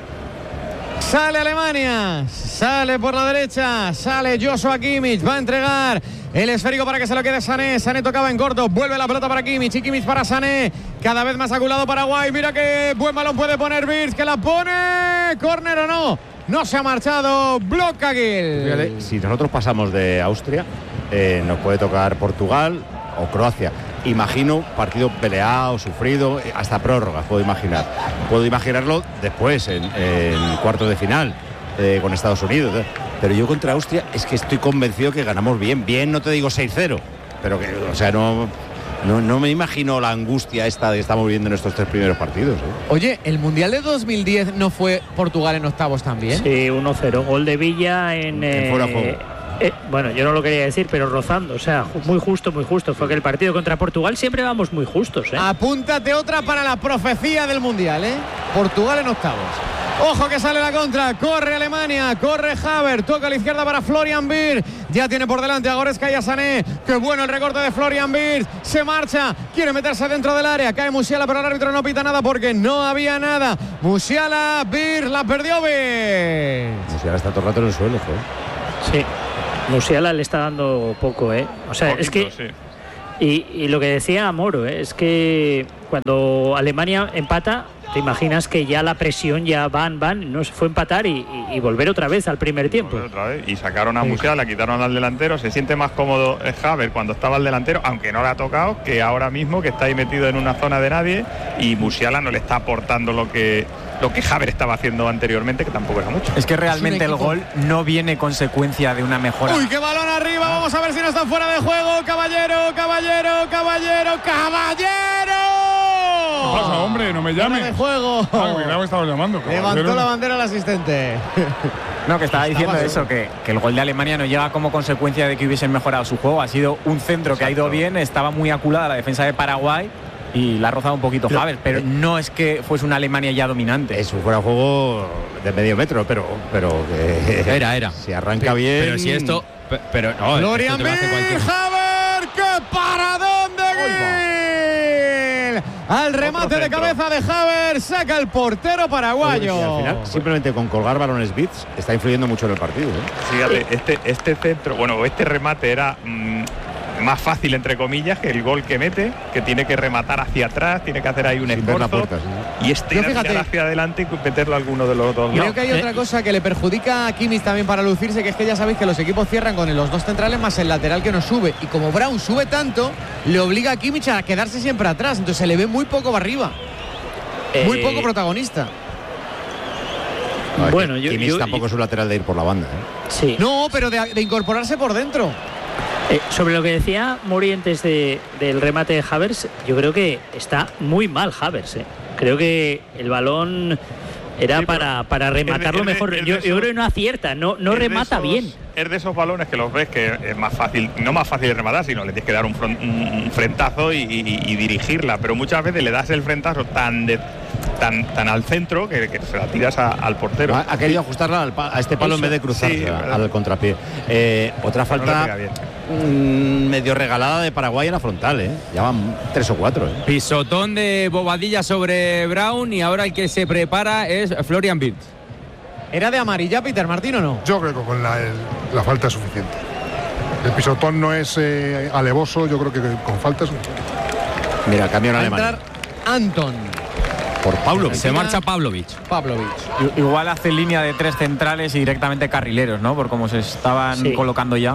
Sale Alemania, sale por la derecha, sale Joshua Kimmich, va a entregar el esférico para que se lo quede Sané. Sané tocaba en corto, vuelve la pelota para Kimmich y Kimmich para Sané. Cada vez más aculado Paraguay, mira que buen balón puede poner Virz, que la pone, córner o no, no se ha marchado, bloca Gil. Fíjate, si nosotros pasamos de Austria, eh, nos puede tocar Portugal o Croacia. Imagino partido peleado, sufrido, eh, hasta prórrogas, puedo imaginar. Puedo imaginarlo después, en, en cuartos de final, eh, con Estados Unidos. ¿eh? Pero yo contra Austria es que estoy convencido que ganamos bien. Bien, no te digo seis cero, pero que, o sea, no, no, no me imagino la angustia esta que estamos viviendo en estos tres primeros partidos. ¿eh? Oye, ¿el Mundial de dos mil diez no fue Portugal en octavos también? Sí, uno cero. Gol de Villa en, En fuera de eh, juego. Eh, bueno, yo no lo quería decir, pero rozando, o sea, muy justo, muy justo. Fue que el partido contra Portugal siempre vamos muy justos, ¿eh? Apúntate otra para la profecía del Mundial, ¿eh? Portugal en octavos. Ojo que sale la contra, corre Alemania, corre Havertz, toca a la izquierda para Florian Wirtz, ya tiene por delante a Goretzka y a Sané. Qué bueno el recorte de Florian Wirtz, se marcha, quiere meterse dentro del área, cae Musiala, pero el árbitro no pita nada porque no había nada. Musiala, Wirtz, la perdió Wirtz. Musiala está todo el rato en el suelo, joder. Sí, Musiala le está dando poco, ¿eh? O sea, Poquito, es que... Sí. Y, y lo que decía Moro, ¿eh? Es que cuando Alemania empata, te imaginas que ya la presión ya van, van, no se fue a empatar y, y, y volver otra vez al primer tiempo. Otra vez. Y sacaron a Musiala, quitaron al delantero. Se siente más cómodo Havertz cuando estaba el delantero, aunque no le ha tocado, que ahora mismo que está ahí metido en una zona de nadie y Musiala no le está aportando lo que lo que Havertz estaba haciendo anteriormente, que tampoco era mucho. Es que realmente el gol no viene consecuencia de una mejora. Uy, qué balón arriba, vamos a ver si no está fuera de juego. Caballero, caballero, caballero, caballero. ¿Qué pasa, hombre? No me llames. De juego. Ah, mira, me estaba llamando. Levantó la bandera el asistente. No, que estaba diciendo eso, que, que el gol de Alemania no llega como consecuencia de que hubiesen mejorado su juego. Ha sido un centro que ha ido bien, estaba muy aculada la defensa de Paraguay y la ha rozado un poquito Havertz, pero no es que fuese una Alemania ya dominante. Es un fuera de juego de medio metro, pero pero eh, era, era. Si arranca sí, bien. Pero si esto. Pero no, Florian Wirtz, Havertz, qué paradón de Gil. Al remate de cabeza de Havertz, saca el portero paraguayo. Y al final, simplemente con colgar balones bits, está influyendo mucho en el partido, ¿eh? Fíjate, este, este centro, bueno, este remate era mmm, más fácil, entre comillas, que el gol que mete, que tiene que rematar hacia atrás, tiene que hacer ahí un Sin ver la esfuerzo puerta, sí. y este hacia adelante y meterlo a alguno de los dos. Creo No, que hay ¿eh? otra cosa que le perjudica a Kimmich también para lucirse, que es que ya sabéis que los equipos cierran con los dos centrales más el lateral que no sube, y como Brown sube tanto, le obliga a Kimmich a quedarse siempre atrás, entonces se le ve muy poco arriba, eh... muy poco protagonista. No, bueno, yo, Kimmich yo tampoco yo, es un lateral de ir por la banda, ¿eh? Sí. No, pero de, de incorporarse por dentro. Eh, sobre lo que decía Mori antes de, del remate de Havertz, yo creo que está muy mal Havertz. Eh. Creo que el balón era sí, para, para rematarlo es de, mejor. es de, es yo, de esos, yo creo que no acierta, no, no remata esos, bien. Es de esos balones que los ves que es más fácil, no más fácil de rematar, sino le tienes que dar un, front, un frentazo y, y, y dirigirla. Pero muchas veces le das el frentazo tan de Tan, tan al centro que, que se la tiras a, al portero. Ha, ha querido ajustarla al, a este palo Eso, en vez de cruzarse sí, al contrapié. Eh, otra falta no mmm, medio regalada de Paraguay en la frontal, ¿eh? Ya van tres o cuatro. ¿eh? Pisotón de Bobadilla sobre Brown y ahora el que se prepara es Florian Wirtz. ¿Era de amarilla, Peter Martín, o no? Yo creo que con la, el, la falta es suficiente. El pisotón no es eh, alevoso, yo creo que con falta es suficiente. Mira, cambio en Alemania. Anton. Por Pavlovic. Se marcha Pavlovic. Pavlovic. Igual hace línea de tres centrales y directamente carrileros, ¿no? Por cómo se estaban sí. colocando ya.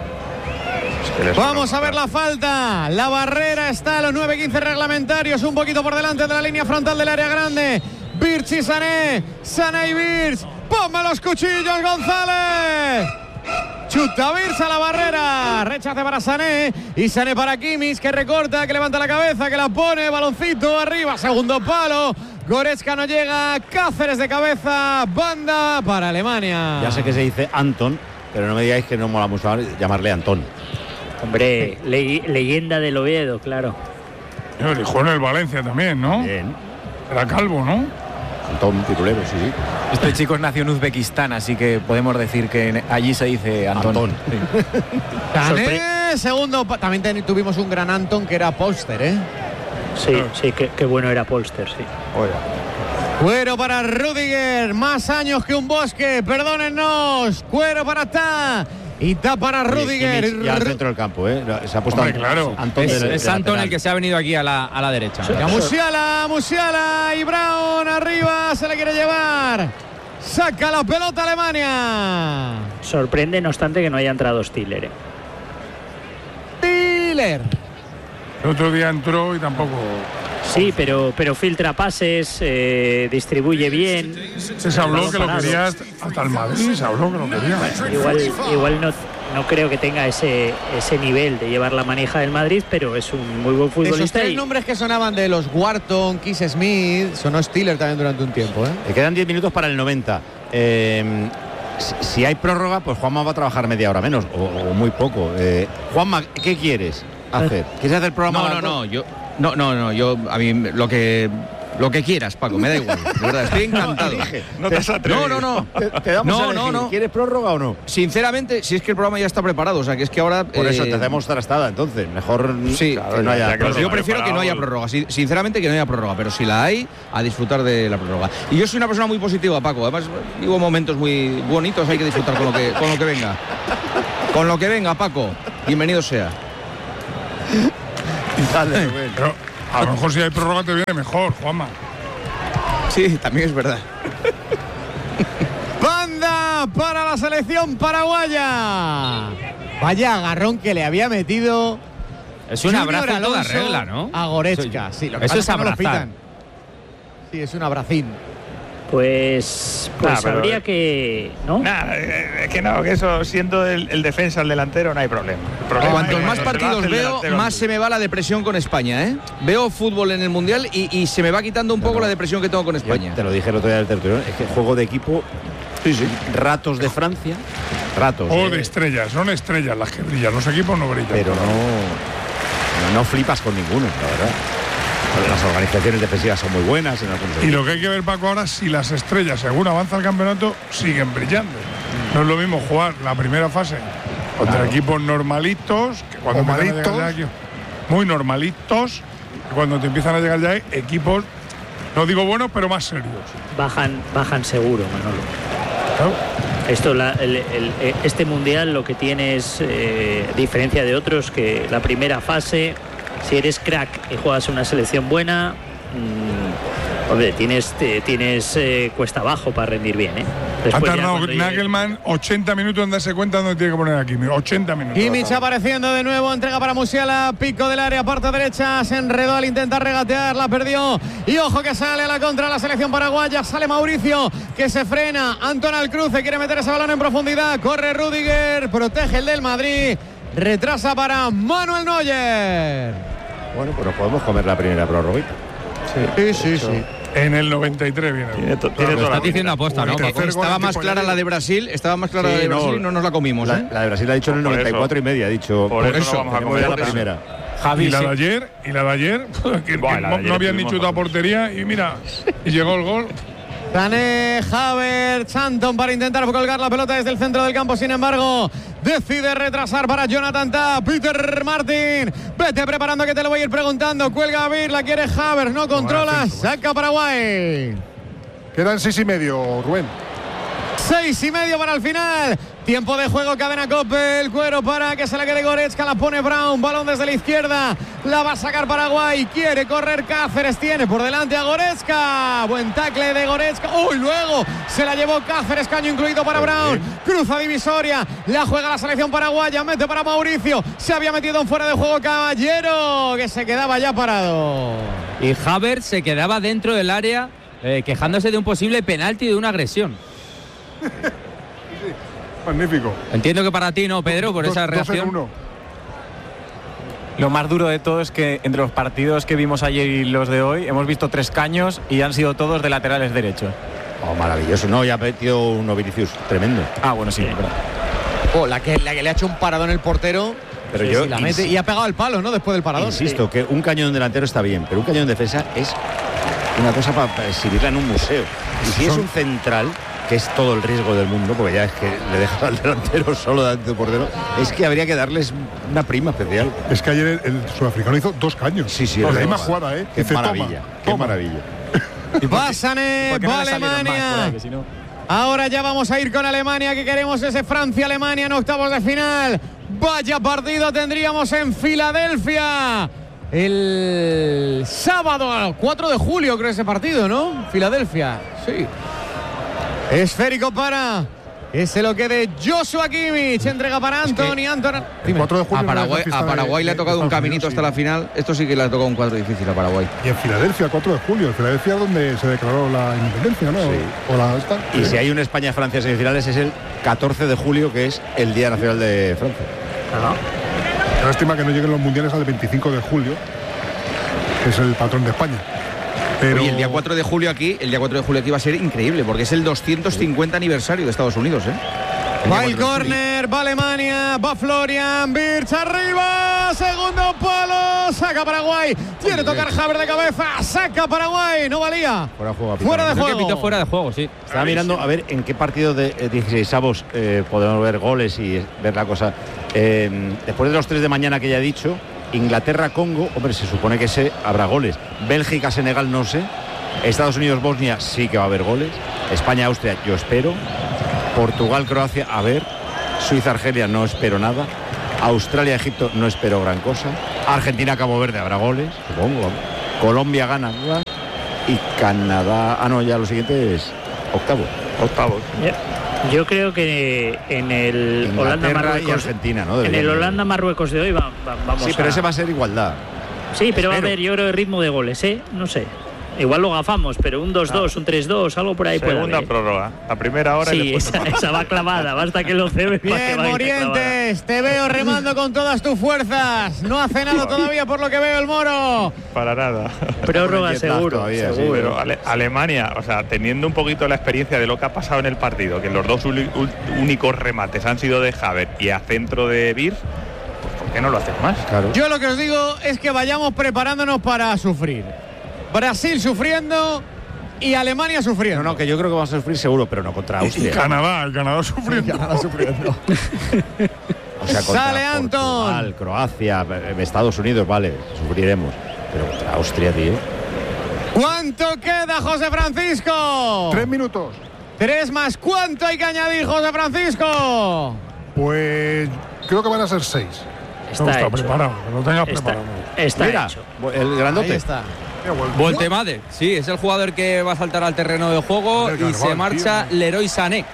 Vamos a ver la falta. La barrera está a los nueve quince reglamentarios, un poquito por delante de la línea frontal del área grande. Wirtz y Sané. Sané y Wirtz. ¡Ponme los cuchillos, González! Chuta Wirtz a la barrera, rechace para Sané y Sané para Kimmich, que recorta, que levanta la cabeza, que la pone, baloncito arriba, segundo palo. Goretzka no llega, Cáceres de cabeza, banda para Alemania. Ya sé que se dice Anton, pero no me digáis que no mola mucho llamarle Antón. Hombre, le leyenda del Oviedo, claro. El hijo en el Valencia también, ¿no? Bien. Era calvo, ¿no? Antón, titulero, sí, sí. Este chico nació en Uzbekistán, así que podemos decir que allí se dice Antón. Antón. Sí. Sané, segundo. También tuvimos un gran Anton que era Polster, ¿eh? Sí, sí, qué, qué bueno era Polster, sí. Oiga. Cuero para Rüdiger, más años que un bosque, perdónennos. Cuero para Ta. Y Ta para Rüdiger. Y al centro del campo, ¿eh? Se ha puesto Hombre, claro. Antón es, de, es de Antón lateral. el que se ha venido aquí a la, a la derecha. A Musiala, Musiala y Brown arriba, se le quiere llevar. Saca la pelota Alemania. Sorprende, no obstante, que no haya entrado Stiller. ¿eh? Stiller. El otro día entró y tampoco. Sí, pero, pero filtra pases, eh, distribuye bien. Se habló que lo quería hasta el Madrid, se habló que lo quería. Igual, igual no, no creo que tenga ese, ese nivel de llevar la manija del Madrid, pero es un muy buen futbolista. Esos tres y... nombres que sonaban de los Wharton, Keith Smith, sonó Stiller también durante un tiempo, ¿eh? Le quedan diez minutos para el noventa. Eh, si, si hay prórroga, pues Juanma va a trabajar media hora menos o, o muy poco. Eh, Juanma, ¿qué quieres hacer? ¿Quieres hacer el programa? No, no, no, yo no, no, no, yo a mí lo que lo que quieras, Paco, me da igual. De verdad, estoy encantado. No, te has no, no, no. Te, te damos no, a elegir. no, no. ¿Quieres prórroga o no? Sinceramente, si es que el programa ya está preparado, o sea, que es que ahora por eh, eso te hacemos trastada, entonces, mejor sí, claro, que no haya. Pues yo prefiero que no haya prórroga, sinceramente que no haya prórroga, pero si la hay, a disfrutar de la prórroga. Y yo soy una persona muy positiva, Paco, además vivo momentos muy bonitos, hay que disfrutar con lo que con lo que venga. Con lo que venga, Paco. Bienvenido sea. Dale, pero a lo mejor si hay prórroga te viene mejor, Juanma. Sí, también es verdad. Banda para la selección paraguaya. Vaya agarrón que le había metido. Es un Junior abrazo en toda Alonso regla, ¿no? A Goretzka, sí, lo que eso pasa es que no lo abrazar. pitan. Sí, es un abracín. Pues, pues Nah, pero- habría que. ¿No? Nada, es que no, que eso, siendo el, el defensa, el delantero, no hay problema. El problema Cuantos es más cuando se lo partidos hace el veo, delantero más al- se me va la depresión con España, ¿eh? Veo fútbol en el Mundial y, y se me va quitando un poco la depresión que tengo con España. Yo te lo dije el otro día del tertulión, es que juego de equipo, sí, sí. ratos de Francia, ratos. O eh, de estrellas, son estrellas las que brillan, los equipos no brillan. pero no, no, no flipas con ninguno, la verdad. Las organizaciones defensivas son muy buenas en algunos Y lo que hay que ver, Paco, ahora si las estrellas, según avanza el campeonato, siguen brillando. No es lo mismo jugar la primera fase contra Claro. equipos normalitos, que cuando O empiezan a llegar malitos. ya aquí- muy normalitos, que cuando te empiezan a llegar ya equipos, no digo buenos, pero más serios. Bajan, bajan seguro, Manolo. Claro. Esto, la- el- el- eh, este mundial lo que tiene es, eh, diferencia de otros, que la primera fase, si eres crack y juegas una selección buena, mmm, hombre, tienes, te- tienes eh, cuesta abajo para rendir bien, ¿eh? Ha Después ya tardado cuando llegue- Nagelman ochenta minutos en darse cuenta dónde tiene que poner aquí. ochenta minutos. Kimmich apareciendo de nuevo, entrega para Musiala, pico del área, parte derecha, se enredó al intentar regatear, la perdió. Y ojo que sale a la contra la selección paraguaya, sale Mauricio, que se frena. Antón al cruce, quiere meter ese balón en profundidad, corre Rüdiger, protege el del Madrid, retrasa para Manuel Neuer. Bueno, pues nos podemos comer la primera prórroga. Sí, sí, sí. En el noventa y tres viene. Tiene, to- tiene Lo toda la estás diciendo pinta. aposta, ¿no, Paco? Estaba más clara la de Brasil, estaba más clara Sí, la de no, Brasil y no nos la comimos, La, ¿eh? la de Brasil la ha dicho en el Por noventa y cuatro eso. y media, ha dicho. Por eso no vamos a tenemos comer ya la otra. primera. Y la de sí. ayer, y la de ayer, que, Buah, que la no, de ayer no habían ni estuvimos chutado a nosotros. portería y mira, y llegó el gol. Sané, Havertz, Anton para intentar colgar la pelota desde el centro del campo. Sin embargo, decide retrasar para Jonathan Tah. Peter Martin, vete preparando que te lo voy a ir preguntando. Cuelga a Vir, la quiere Havertz, no controla, saca Paraguay. Quedan seis y medio, Rubén. Seis y medio para el final. Tiempo de juego, cadena Cope, el cuero para que se la quede Goretzka, la pone Brown, balón desde la izquierda, la va a sacar Paraguay, quiere correr Cáceres, tiene por delante a Goretzka, buen tackle de Goretzka, uy, luego se la llevó Cáceres, caño incluido para Brown, cruza divisoria, la juega la selección paraguaya, mete para Mauricio, se había metido en fuera de juego Caballero, que se quedaba ya parado. Y Havertz se quedaba dentro del área eh, quejándose de un posible penalti y de una agresión. Magnífico. Entiendo que para ti no, Pedro, por Dos- esa dos en reacción. uno. Lo más duro de todo es que entre los partidos que vimos ayer y los de hoy hemos visto tres caños y han sido todos de laterales derechos. Oh, maravilloso. No, ya ha metido uno Vinicius. Tremendo. Ah, bueno, sí. verdad. Oh, la que, la que le ha hecho un paradón el portero. Pero Sí, yo sí, la mete ins- y ha pegado el palo, ¿no? Después del paradón. Insisto, que un cañón delantero está bien, pero un cañón de defensa es una cosa para, para exhibirla en un museo. Y si es un central, que es todo el riesgo del mundo, porque ya es que le dejas al delantero solo delante de portero, es que habría que darles una prima especial. Es que ayer el, el sudafricano hizo dos caños. Sí, sí, Con es la misma verdad. jugada, ¿eh? Qué Dice, maravilla, toma, qué toma. maravilla. Va Sané, ¿Por qué no va le salieron más por Alemania. ahí? Que si no- Ahora ya vamos a ir con Alemania, que queremos ese Francia-Alemania en octavos de final. Vaya partido tendríamos en Filadelfia el sábado, cuatro de julio creo ese partido, ¿no? Filadelfia, sí. Esférico para... Ese lo que de Joshua Kimmich, entrega para Anthony, Anthony. El cuatro de julio A no es la Paraguay, fiesta a de- Paraguay le ha de tocado un Estados caminito Unidos, hasta la sí. final. Esto sí que le ha tocado un cuadro difícil a Paraguay. Y en Filadelfia, cuatro de julio. En Filadelfia es donde se declaró la independencia, ¿no? O la esta. Y si hay un España-Francia semifinales es el catorce de julio, que es el Día Nacional de Francia. Lástima que no lleguen los mundiales al veinticinco de julio, que es el patrón de España. Pero... Oye, el día cuatro de julio aquí, el día cuatro de julio aquí va a ser increíble, porque es el doscientos cincuenta aniversario de Estados Unidos, ¿eh? Va el córner, va Alemania, va Florian Wirtz arriba, segundo palo, saca Paraguay, tiene que tocar Haver de cabeza, saca Paraguay, no valía. Fuera de juego. Fuera de Creo juego. que pitó fuera de juego, sí. Estaba mirando a ver en qué partido de eh, dieciseisavos eh, podemos ver goles y ver la cosa. Eh, después de los tres de mañana que ya he dicho, Inglaterra-Congo, hombre, se supone que se habrá goles. Bélgica-Senegal, no sé. Estados Unidos-Bosnia, sí que va a haber goles. España-Austria, yo espero. Portugal-Croacia, a ver. Suiza-Argelia, no espero nada. Australia-Egipto, no espero gran cosa. Argentina-Cabo Verde, habrá goles, supongo. Colombia-Ghana y Canadá. Ah, no, ya lo siguiente es octavo. Octavos. Yo creo que en el Holanda-Marruecos y Argentina, ¿no? en el Holanda-Marruecos de hoy va, va, vamos sí, pero a... ese va a ser igualdad. Sí, pero Espero. va a haber, yo creo, ritmo de goles, ¿eh? No sé. Igual lo gafamos, pero un dos dos, ah. un tres dos, algo por ahí puede haber. Segunda prórroga, la primera hora. Sí, y esa, esa va clavada, basta que lo cebe. Bien, Morientes, te veo remando con todas tus fuerzas. No hace nada todavía por lo que veo el Moro. Para nada. Prórroga seguro, todavía, seguro. Sí, pero Ale Alemania, o sea, teniendo un poquito la experiencia de lo que ha pasado en el partido, que los dos únicos remates han sido de Haver y a centro de Wirtz, pues ¿por qué no lo hacen más? Claro. Yo lo que os digo es que vayamos preparándonos para sufrir. Brasil sufriendo y Alemania sufriendo. No, no, que yo creo que vamos a sufrir seguro, pero no contra Austria. Y Canadá, el Canadá sufriendo. Canadá sufriendo. O sea, contra Sale Anton. Portugal, Croacia, Estados Unidos, vale, sufriremos. Pero contra Austria, tío. ¿Cuánto queda, José Francisco? Tres minutos. Tres más. ¿Cuánto hay que añadir, José Francisco? Pues creo que van a ser seis. Está, no, está hecho. preparado, que lo tengas está, preparado. Está Mira, hecho. El grandote. Ahí está. Voltemade, sí, es el jugador que va a saltar al terreno de juego y Carval, se marcha tío. Leroy Sané.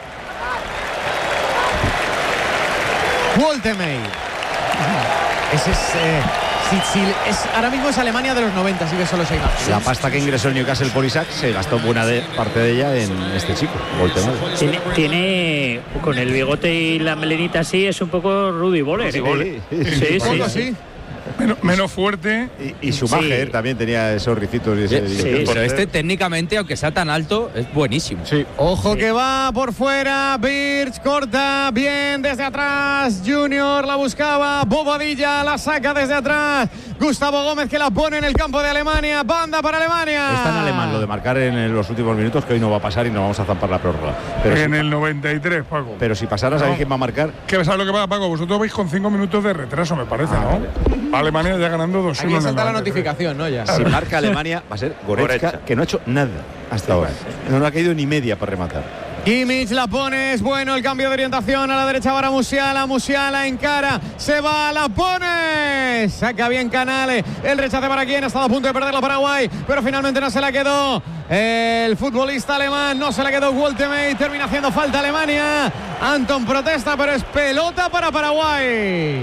Voltemade. Ese es, eh, si, si, es. Ahora mismo es Alemania de los noventa, si ves solo esa imagen. La pasta que ingresó el Newcastle por Isaac se gastó buena de, parte de ella en este chico, Voltemade. Tiene, tiene, con el bigote y la melenita así, es un poco Rudy Boller. Sí, ¿eh? sí, sí, sí, sí, sí, sí. Menos, menos fuerte. Y, y Schumacher Sí. también tenía esos ricitos. Y ese, Sí, y- pero este técnicamente, aunque sea tan alto, es buenísimo. Sí. Ojo que va por fuera, Wirtz corta, bien desde atrás, Junior la buscaba, Bobadilla la saca desde atrás, Gustavo Gómez que la pone en el campo de Alemania, banda para Alemania. Es tan alemán lo de marcar en los últimos minutos que hoy no va a pasar y no vamos a zampar la prórroga. Pero en si, el noventa y tres, Paco. pero si pasara, ¿sabéis No. quién va a marcar? ¿Qué sabes lo que pasa, Paco? Vosotros vais con cinco minutos de retraso, me parece, Ah, ¿no? Alemania ya ganando dos uno. Aquí salta la notificación, ¿no? Ya. Si marca Alemania va a ser Goretzka, Goretzka. que no ha hecho nada hasta ahora. No le ha caído ni media para rematar. Kimmich la pone, es bueno el cambio de orientación a la derecha para Musiala, Musiala encara, se va, la pone, saca bien Canale, el rechace para quien ha estado a punto de perderlo Paraguay, pero finalmente no se la quedó el futbolista alemán, no se la quedó Woltemade, termina haciendo falta Alemania, Anton protesta, pero es pelota para Paraguay.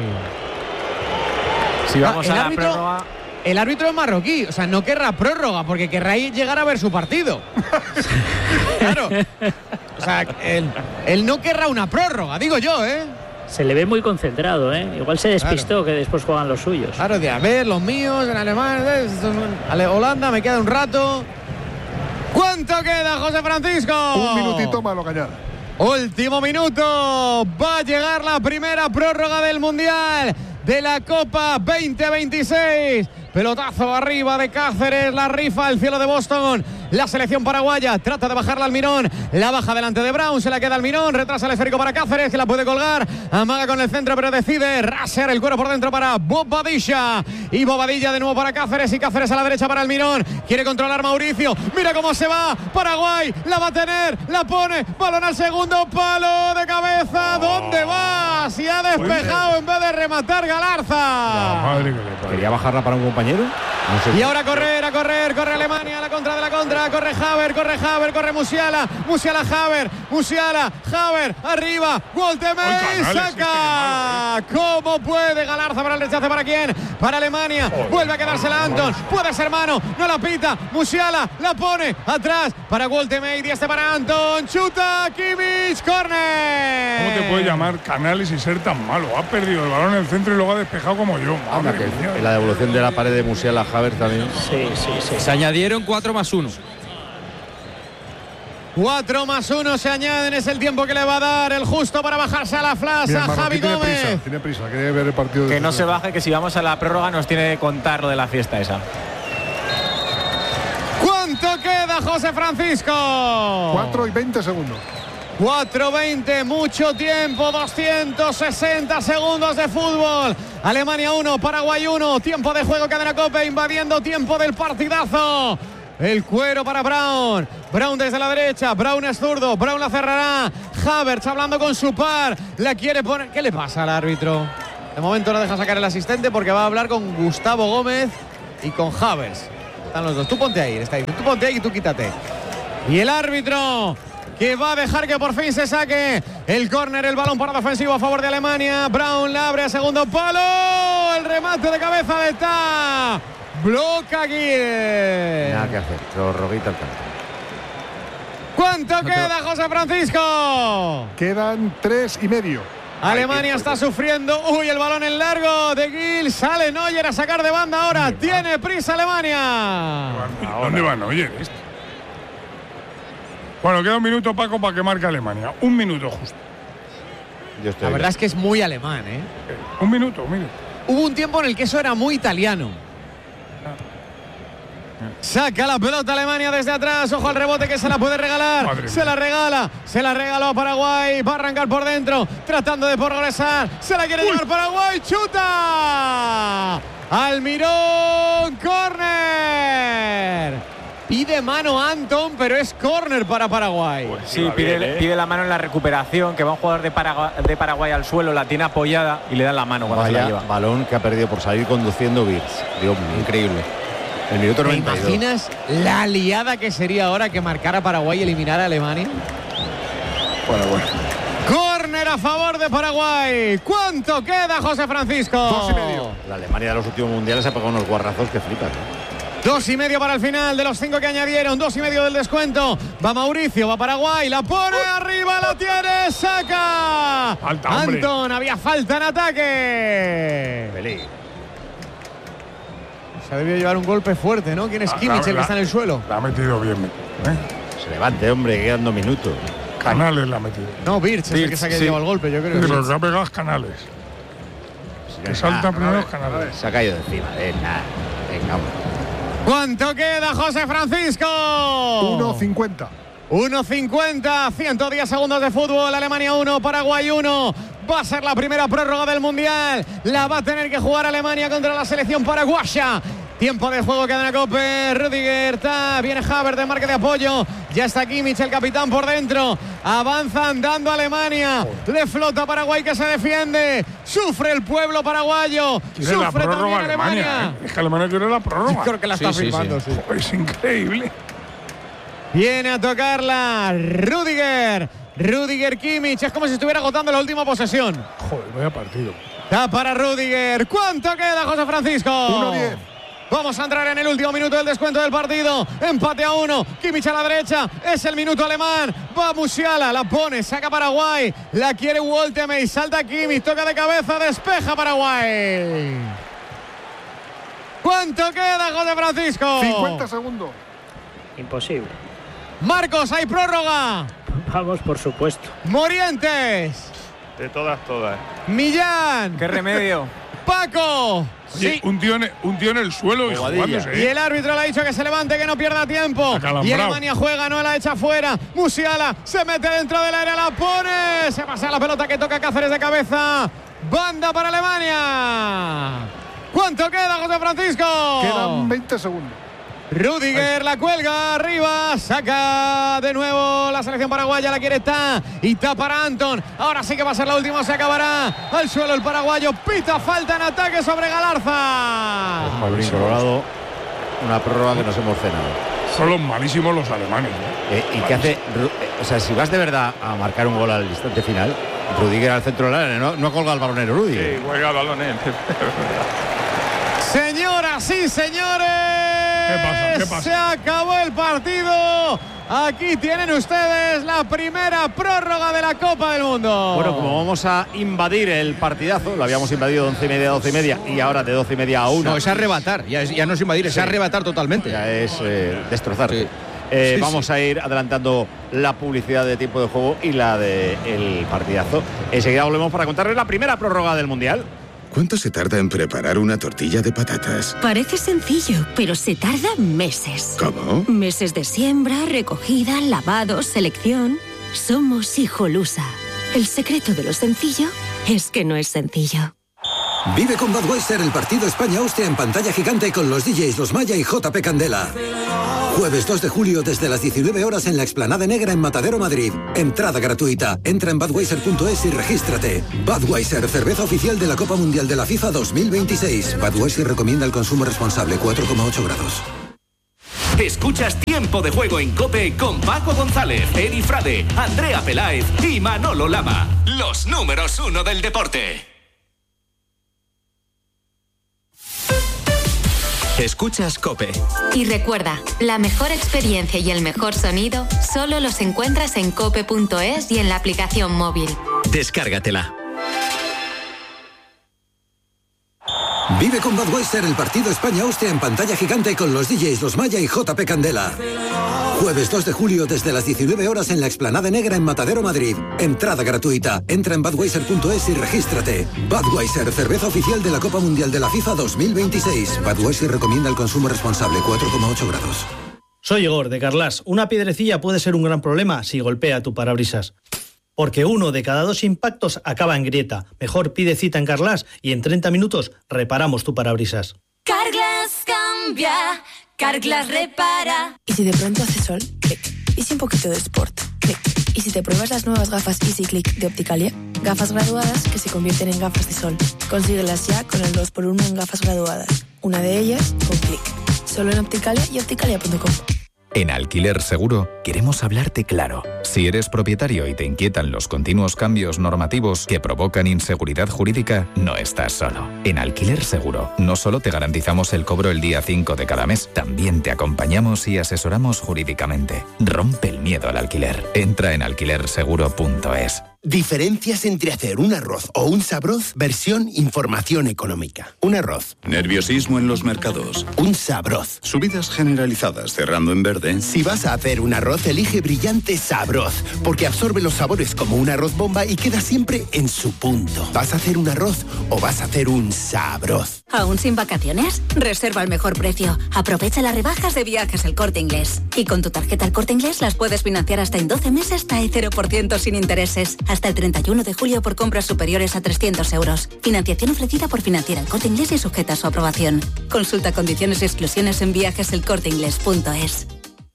Si vamos Ah, a el la árbitro- prórroga. El árbitro es marroquí, o sea, no querrá prórroga porque querrá ir- llegar a ver su partido. Claro. O sea, él, él no querrá una prórroga, digo yo, ¿eh? Se le ve muy concentrado, ¿eh? Igual se despistó que después juegan los suyos. Claro, de a ver, los míos en alemán, ¿eh? Estos son- Ale- Holanda, me queda un rato. ¿Cuánto queda, José Francisco? Un minutito más lo que añade. Último minuto. Va a llegar la primera prórroga del Mundial de la Copa veinte veintiséis. Pelotazo arriba de Cáceres, la rifa al cielo de Boston. La selección paraguaya trata de bajarla al Mirón. La baja delante de Brown, se la queda al Mirón. Retrasa el esférico para Cáceres, que la puede colgar. Amaga con el centro, pero decide rasear el cuero por dentro para Bobadilla. Y Bobadilla de nuevo para Cáceres. Y Cáceres a la derecha para el Mirón. Quiere controlar Mauricio. Mira cómo se va. Paraguay la va a tener. La pone. Balón al segundo palo de cabeza. ¿Dónde va? Si ha despejado en vez de rematar Galarza. Madre que le parió. ¿Quería bajarla para un compañero? No sé. Y ahora correr, a correr, corre Alemania, a la contra de la contra, corre Haver, corre Haver, corre Musiala, Musiala Haver, Musiala, Haver, arriba, Woltemade, Ay, Canales, saca. ¿Cómo puede Galarza para el rechace para quién? Para Alemania, vuelve a quedársela Anton, puede ser mano, no la pita, Musiala la pone atrás para Woltemade y este para Anton, chuta, Kimmich, córner. ¿Cómo te puede llamar Canales y ser tan malo? Ha perdido el balón en el centro y luego ha despejado como yo. Anda, Madre que mía. en la devolución de la pared de Musiala Havertz también. Sí, sí, sí. Se añadieron cuatro más uno. cuatro más uno se añaden, es el tiempo que le va a dar el justo para bajarse a la plaza. Bien, Javi tiene Gómez. Prisa, tiene prisa, quiere ver el partido. Que no se baje, que si vamos a la prórroga nos tiene que contar lo de la fiesta esa. ¿Cuánto queda, José Francisco? cuatro y veinte segundos. cuatro veinte, mucho tiempo, doscientos sesenta segundos de fútbol. Alemania uno, Paraguay uno, tiempo de juego, cadena COPE, invadiendo tiempo del partidazo. El cuero para Brown. Brown desde la derecha. Brown es zurdo. Brown la cerrará. Havertz hablando con su par. La quiere poner. ¿Qué le pasa al árbitro? De momento no deja sacar el asistente porque va a hablar con Gustavo Gómez y con Havertz. Están los dos. Tú ponte ahí. Está ahí. Tú ponte ahí y tú quítate. Y el árbitro que va a dejar que por fin se saque el córner, el balón parado ofensivo a favor de Alemania. Brown la abre a segundo palo. El remate de cabeza de Ta. Bloca Aguirre. Nada que hacer, prorroguita al campo. ¿Cuánto queda, José Francisco? Quedan tres y medio. Alemania está sufriendo. Uy, el balón en largo de Gil. Sale Neuer a sacar de banda ahora. Tiene prisa Alemania. ¿Dónde va Neuer? Bueno, queda un minuto, Paco, para que marque Alemania. Un minuto justo. Yo estoy La verdad es que es muy alemán, ¿eh? Un minuto, un minuto. Hubo un tiempo en el que eso era muy italiano. Saca la pelota Alemania desde atrás. Ojo al rebote que se la puede regalar. Madre se mía. la regala. Se la regaló a Paraguay. Va a arrancar por dentro. Tratando de progresar. Se la quiere Uy. llevar Paraguay. ¡Chuta! Almirón. ¡Córner! Pide mano Anton, pero es córner para Paraguay. Pues sí, pide, bien, ¿eh? pide la mano en la recuperación, que va un jugador de Paraguay, de Paraguay al suelo, la tiene apoyada y le dan la mano cuando Vaya se la lleva. balón que ha perdido por salir conduciendo Wirtz. Dios mío. Increíble. El minuto ¿Te noventa y dos. imaginas la liada que sería ahora que marcara Paraguay y eliminara a Alemania? Bueno, bueno. Córner a favor de Paraguay. ¿Cuánto queda, José Francisco? Dos y medio. La Alemania de los últimos mundiales ha pegado unos guarrazos que flipan, ¿eh? Dos y medio para el final de los cinco que añadieron. Dos y medio del descuento. Va Mauricio, va Paraguay. La pone arriba, la tiene. Saca. Falta, hombre. Anton, había falta en ataque. Pelé. Se ha debido llevar un golpe fuerte, ¿no? ¿Quién es Ah, Kimmich, la- el que está en el suelo? La ha metido bien. ¿eh? Se levante, hombre, quedan dos minutos. Canales la ha metido. No, Birch es el que se ha sí. llevado el golpe, yo creo. Sí, pero que ha pegado a Canales. Que salta primero los Canales. Se ha caído de encima de él. Nada. Venga, hombre. ¿Cuánto queda, José Francisco? uno cincuenta. uno cincuenta, ciento diez segundos de fútbol. Alemania uno, Paraguay uno. Va a ser la primera prórroga del Mundial. La va a tener que jugar Alemania contra la selección paraguaya. Tiempo de juego, cadena COPE. Rudiger, está, viene Havertz de marca de apoyo. Ya está Kimmich, el capitán, por dentro. Avanza andando Alemania. Le flota Paraguay que se defiende. Sufre el pueblo paraguayo. Quiere la Sufre también prórroga Alemania. Alemania. ¿eh? Es que Alemania quiere la prórroga. Creo que la Sí, está sí, filmando, sí. sí. Es increíble. Viene a tocarla Rudiger. Rudiger Kimmich. Es como si estuviera agotando la última posesión. Joder, vaya partido. Está para Rudiger. ¿Cuánto queda, José Francisco? uno diez. Vamos a entrar en el último minuto del descuento del partido. Empate a uno. Kimmich a la derecha. Es el minuto alemán. Va Musiala. La pone. Saca Paraguay. La quiere Woltemey. Salta Kimmich. Toca de cabeza. Despeja Paraguay. ¿Cuánto queda, José Francisco? cincuenta segundos. Imposible. Marcos, hay prórroga. Vamos, por supuesto. Morientes. De todas, todas. Millán. ¿Qué remedio? Paco. Oye, Sí. un, tío en, un tío en el suelo y Bobadilla. jugándose. Y ¿eh? el árbitro le ha dicho que se levante, que no pierda tiempo. Acalambrado. Y Alemania juega, no la echa fuera. Musiala se mete dentro del área, la pone. Se pasa la pelota que toca Cáceres de cabeza. Banda para Alemania. ¿Cuánto queda, José Francisco? Quedan veinte segundos. Rudiger la cuelga arriba, saca de nuevo la selección paraguaya, la quiere Ta y Ta para Anton. Ahora sí que va a ser la última, se acabará. Al suelo el paraguayo, pita falta en ataque sobre Galarza. Malísimo. Colorado, una prórroga que nos hemos cenado. Son los malísimos los alemanes. ¿eh? Eh, ¿Y qué hace? Ru- eh, O sea, si vas de verdad a marcar un gol al instante final, Rudiger al centro del área, no, no colga el balonero Rudiger. Sí, juega balones. Señoras y señores, ¿Qué pasa? ¿Qué pasa? se acabó el partido. Aquí tienen ustedes la primera prórroga de la Copa del Mundo. Bueno, como vamos a invadir el partidazo, lo habíamos invadido de once y media a doce y media y ahora de doce y media a una. No, es arrebatar, ya, es, ya no es invadir, es sí. arrebatar totalmente. Ya es eh, destrozar. Sí. Eh, sí, vamos sí. a ir adelantando la publicidad de tiempo de juego y la del partidazo. Enseguida volvemos para contarles la primera prórroga del Mundial. ¿Cuánto se tarda en preparar una tortilla de patatas? Parece sencillo, pero se tarda meses. ¿Cómo? Meses de siembra, recogida, lavado, selección. Somos Hijolusa. El secreto de lo sencillo es que no es sencillo. Vive con Budweiser el partido España-Austria en pantalla gigante con los D Js Los Maya y J P Candela. Jueves dos de julio desde las diecinueve horas en la Explanada Negra en Matadero, Madrid. Entrada gratuita. Entra en budweiser punto es y regístrate. Budweiser, cerveza oficial de la Copa Mundial de la FIFA dos mil veintiséis. Budweiser recomienda el consumo responsable, cuatro coma ocho grados. Escuchas Tiempo de Juego en COPE con Paco González, Edi Frade, Andrea Peláez y Manolo Lama. Los números uno del deporte. Escuchas COPE. Y recuerda, la mejor experiencia y el mejor sonido solo los encuentras en cope punto es y en la aplicación móvil. Descárgatela. Vive con Budweiser el partido España-Austria en pantalla gigante con los D Js Los Maya y J P Candela. Jueves dos de julio desde las diecinueve horas en la Explanada Negra en Matadero, Madrid. Entrada gratuita. Entra en budweiser punto es y regístrate. Budweiser, cerveza oficial de la Copa Mundial de la FIFA dos mil veintiséis. Budweiser recomienda el consumo responsable, cuatro coma ocho grados. Soy Igor, de Carlas. Una piedrecilla puede ser un gran problema si golpea tu parabrisas. Porque uno de cada dos impactos acaba en grieta. Mejor pide cita en Carlas y en treinta minutos reparamos tu parabrisas. Carglass cambia, Carglass repara. ¿Y si de pronto hace sol? Clic. ¿Y si un poquito de sport? Clic. ¿Y si te pruebas las nuevas gafas Easy Click de Opticalia? Gafas graduadas que se convierten en gafas de sol. Consíguelas ya con el dos por uno en gafas graduadas. Una de ellas con Clic. Solo en Opticalia y opticalia punto com. En Alquiler Seguro queremos hablarte claro. Si eres propietario y te inquietan los continuos cambios normativos que provocan inseguridad jurídica, no estás solo. En Alquiler Seguro no solo te garantizamos el cobro el día cinco de cada mes, también te acompañamos y asesoramos jurídicamente. Rompe el miedo al alquiler. Entra en alquiler seguro punto es. Diferencias entre hacer un arroz o un sabroz, versión información económica. Un arroz. Nerviosismo en los mercados. Un sabroz. Subidas generalizadas cerrando en verde. Si vas a hacer un arroz, elige Brillante Sabroz, porque absorbe los sabores como un arroz bomba y queda siempre en su punto. ¿Vas a hacer un arroz o vas a hacer un sabroz? ¿Aún sin vacaciones? Reserva al mejor precio. Aprovecha las rebajas de Viajes El Corte Inglés. Y con tu tarjeta El Corte Inglés las puedes financiar hasta en doce meses TAE cero por ciento sin intereses. Hasta el treinta y uno de julio por compras superiores a trescientos euros. Financiación ofrecida por Financiera El Corte Inglés y sujeta a su aprobación. Consulta condiciones y exclusiones en viajes el corte inglés punto es.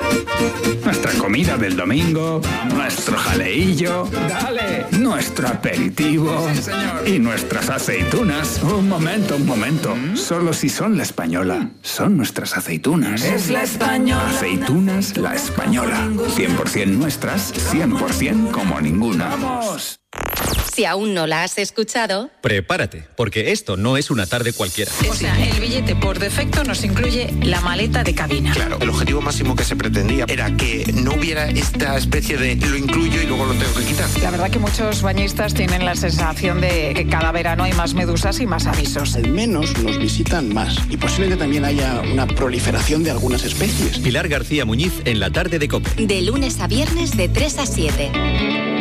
Nuestra comida del domingo, nuestro jaleillo, dale, nuestro aperitivo, sí, señor, y nuestras aceitunas. Un momento, un momento. ¿Mm? Solo si son La Española. Son nuestras aceitunas. Es La Española. Aceitunas La Española. cien por ciento nuestras, cien por ciento como ninguna. ¡Vamos! Si aún no la has escuchado, prepárate, porque esto no es una tarde cualquiera. O sea, el billete por defecto nos incluye la maleta de cabina. Claro, el objetivo máximo que se pretendía era que no hubiera esta especie de lo incluyo y luego lo tengo que quitar. La verdad que muchos bañistas tienen la sensación de que cada verano hay más medusas y más avisos. Al menos nos visitan más y posiblemente también haya una proliferación de algunas especies. Pilar García Muñiz en la tarde de COPE. De lunes a viernes de tres a siete.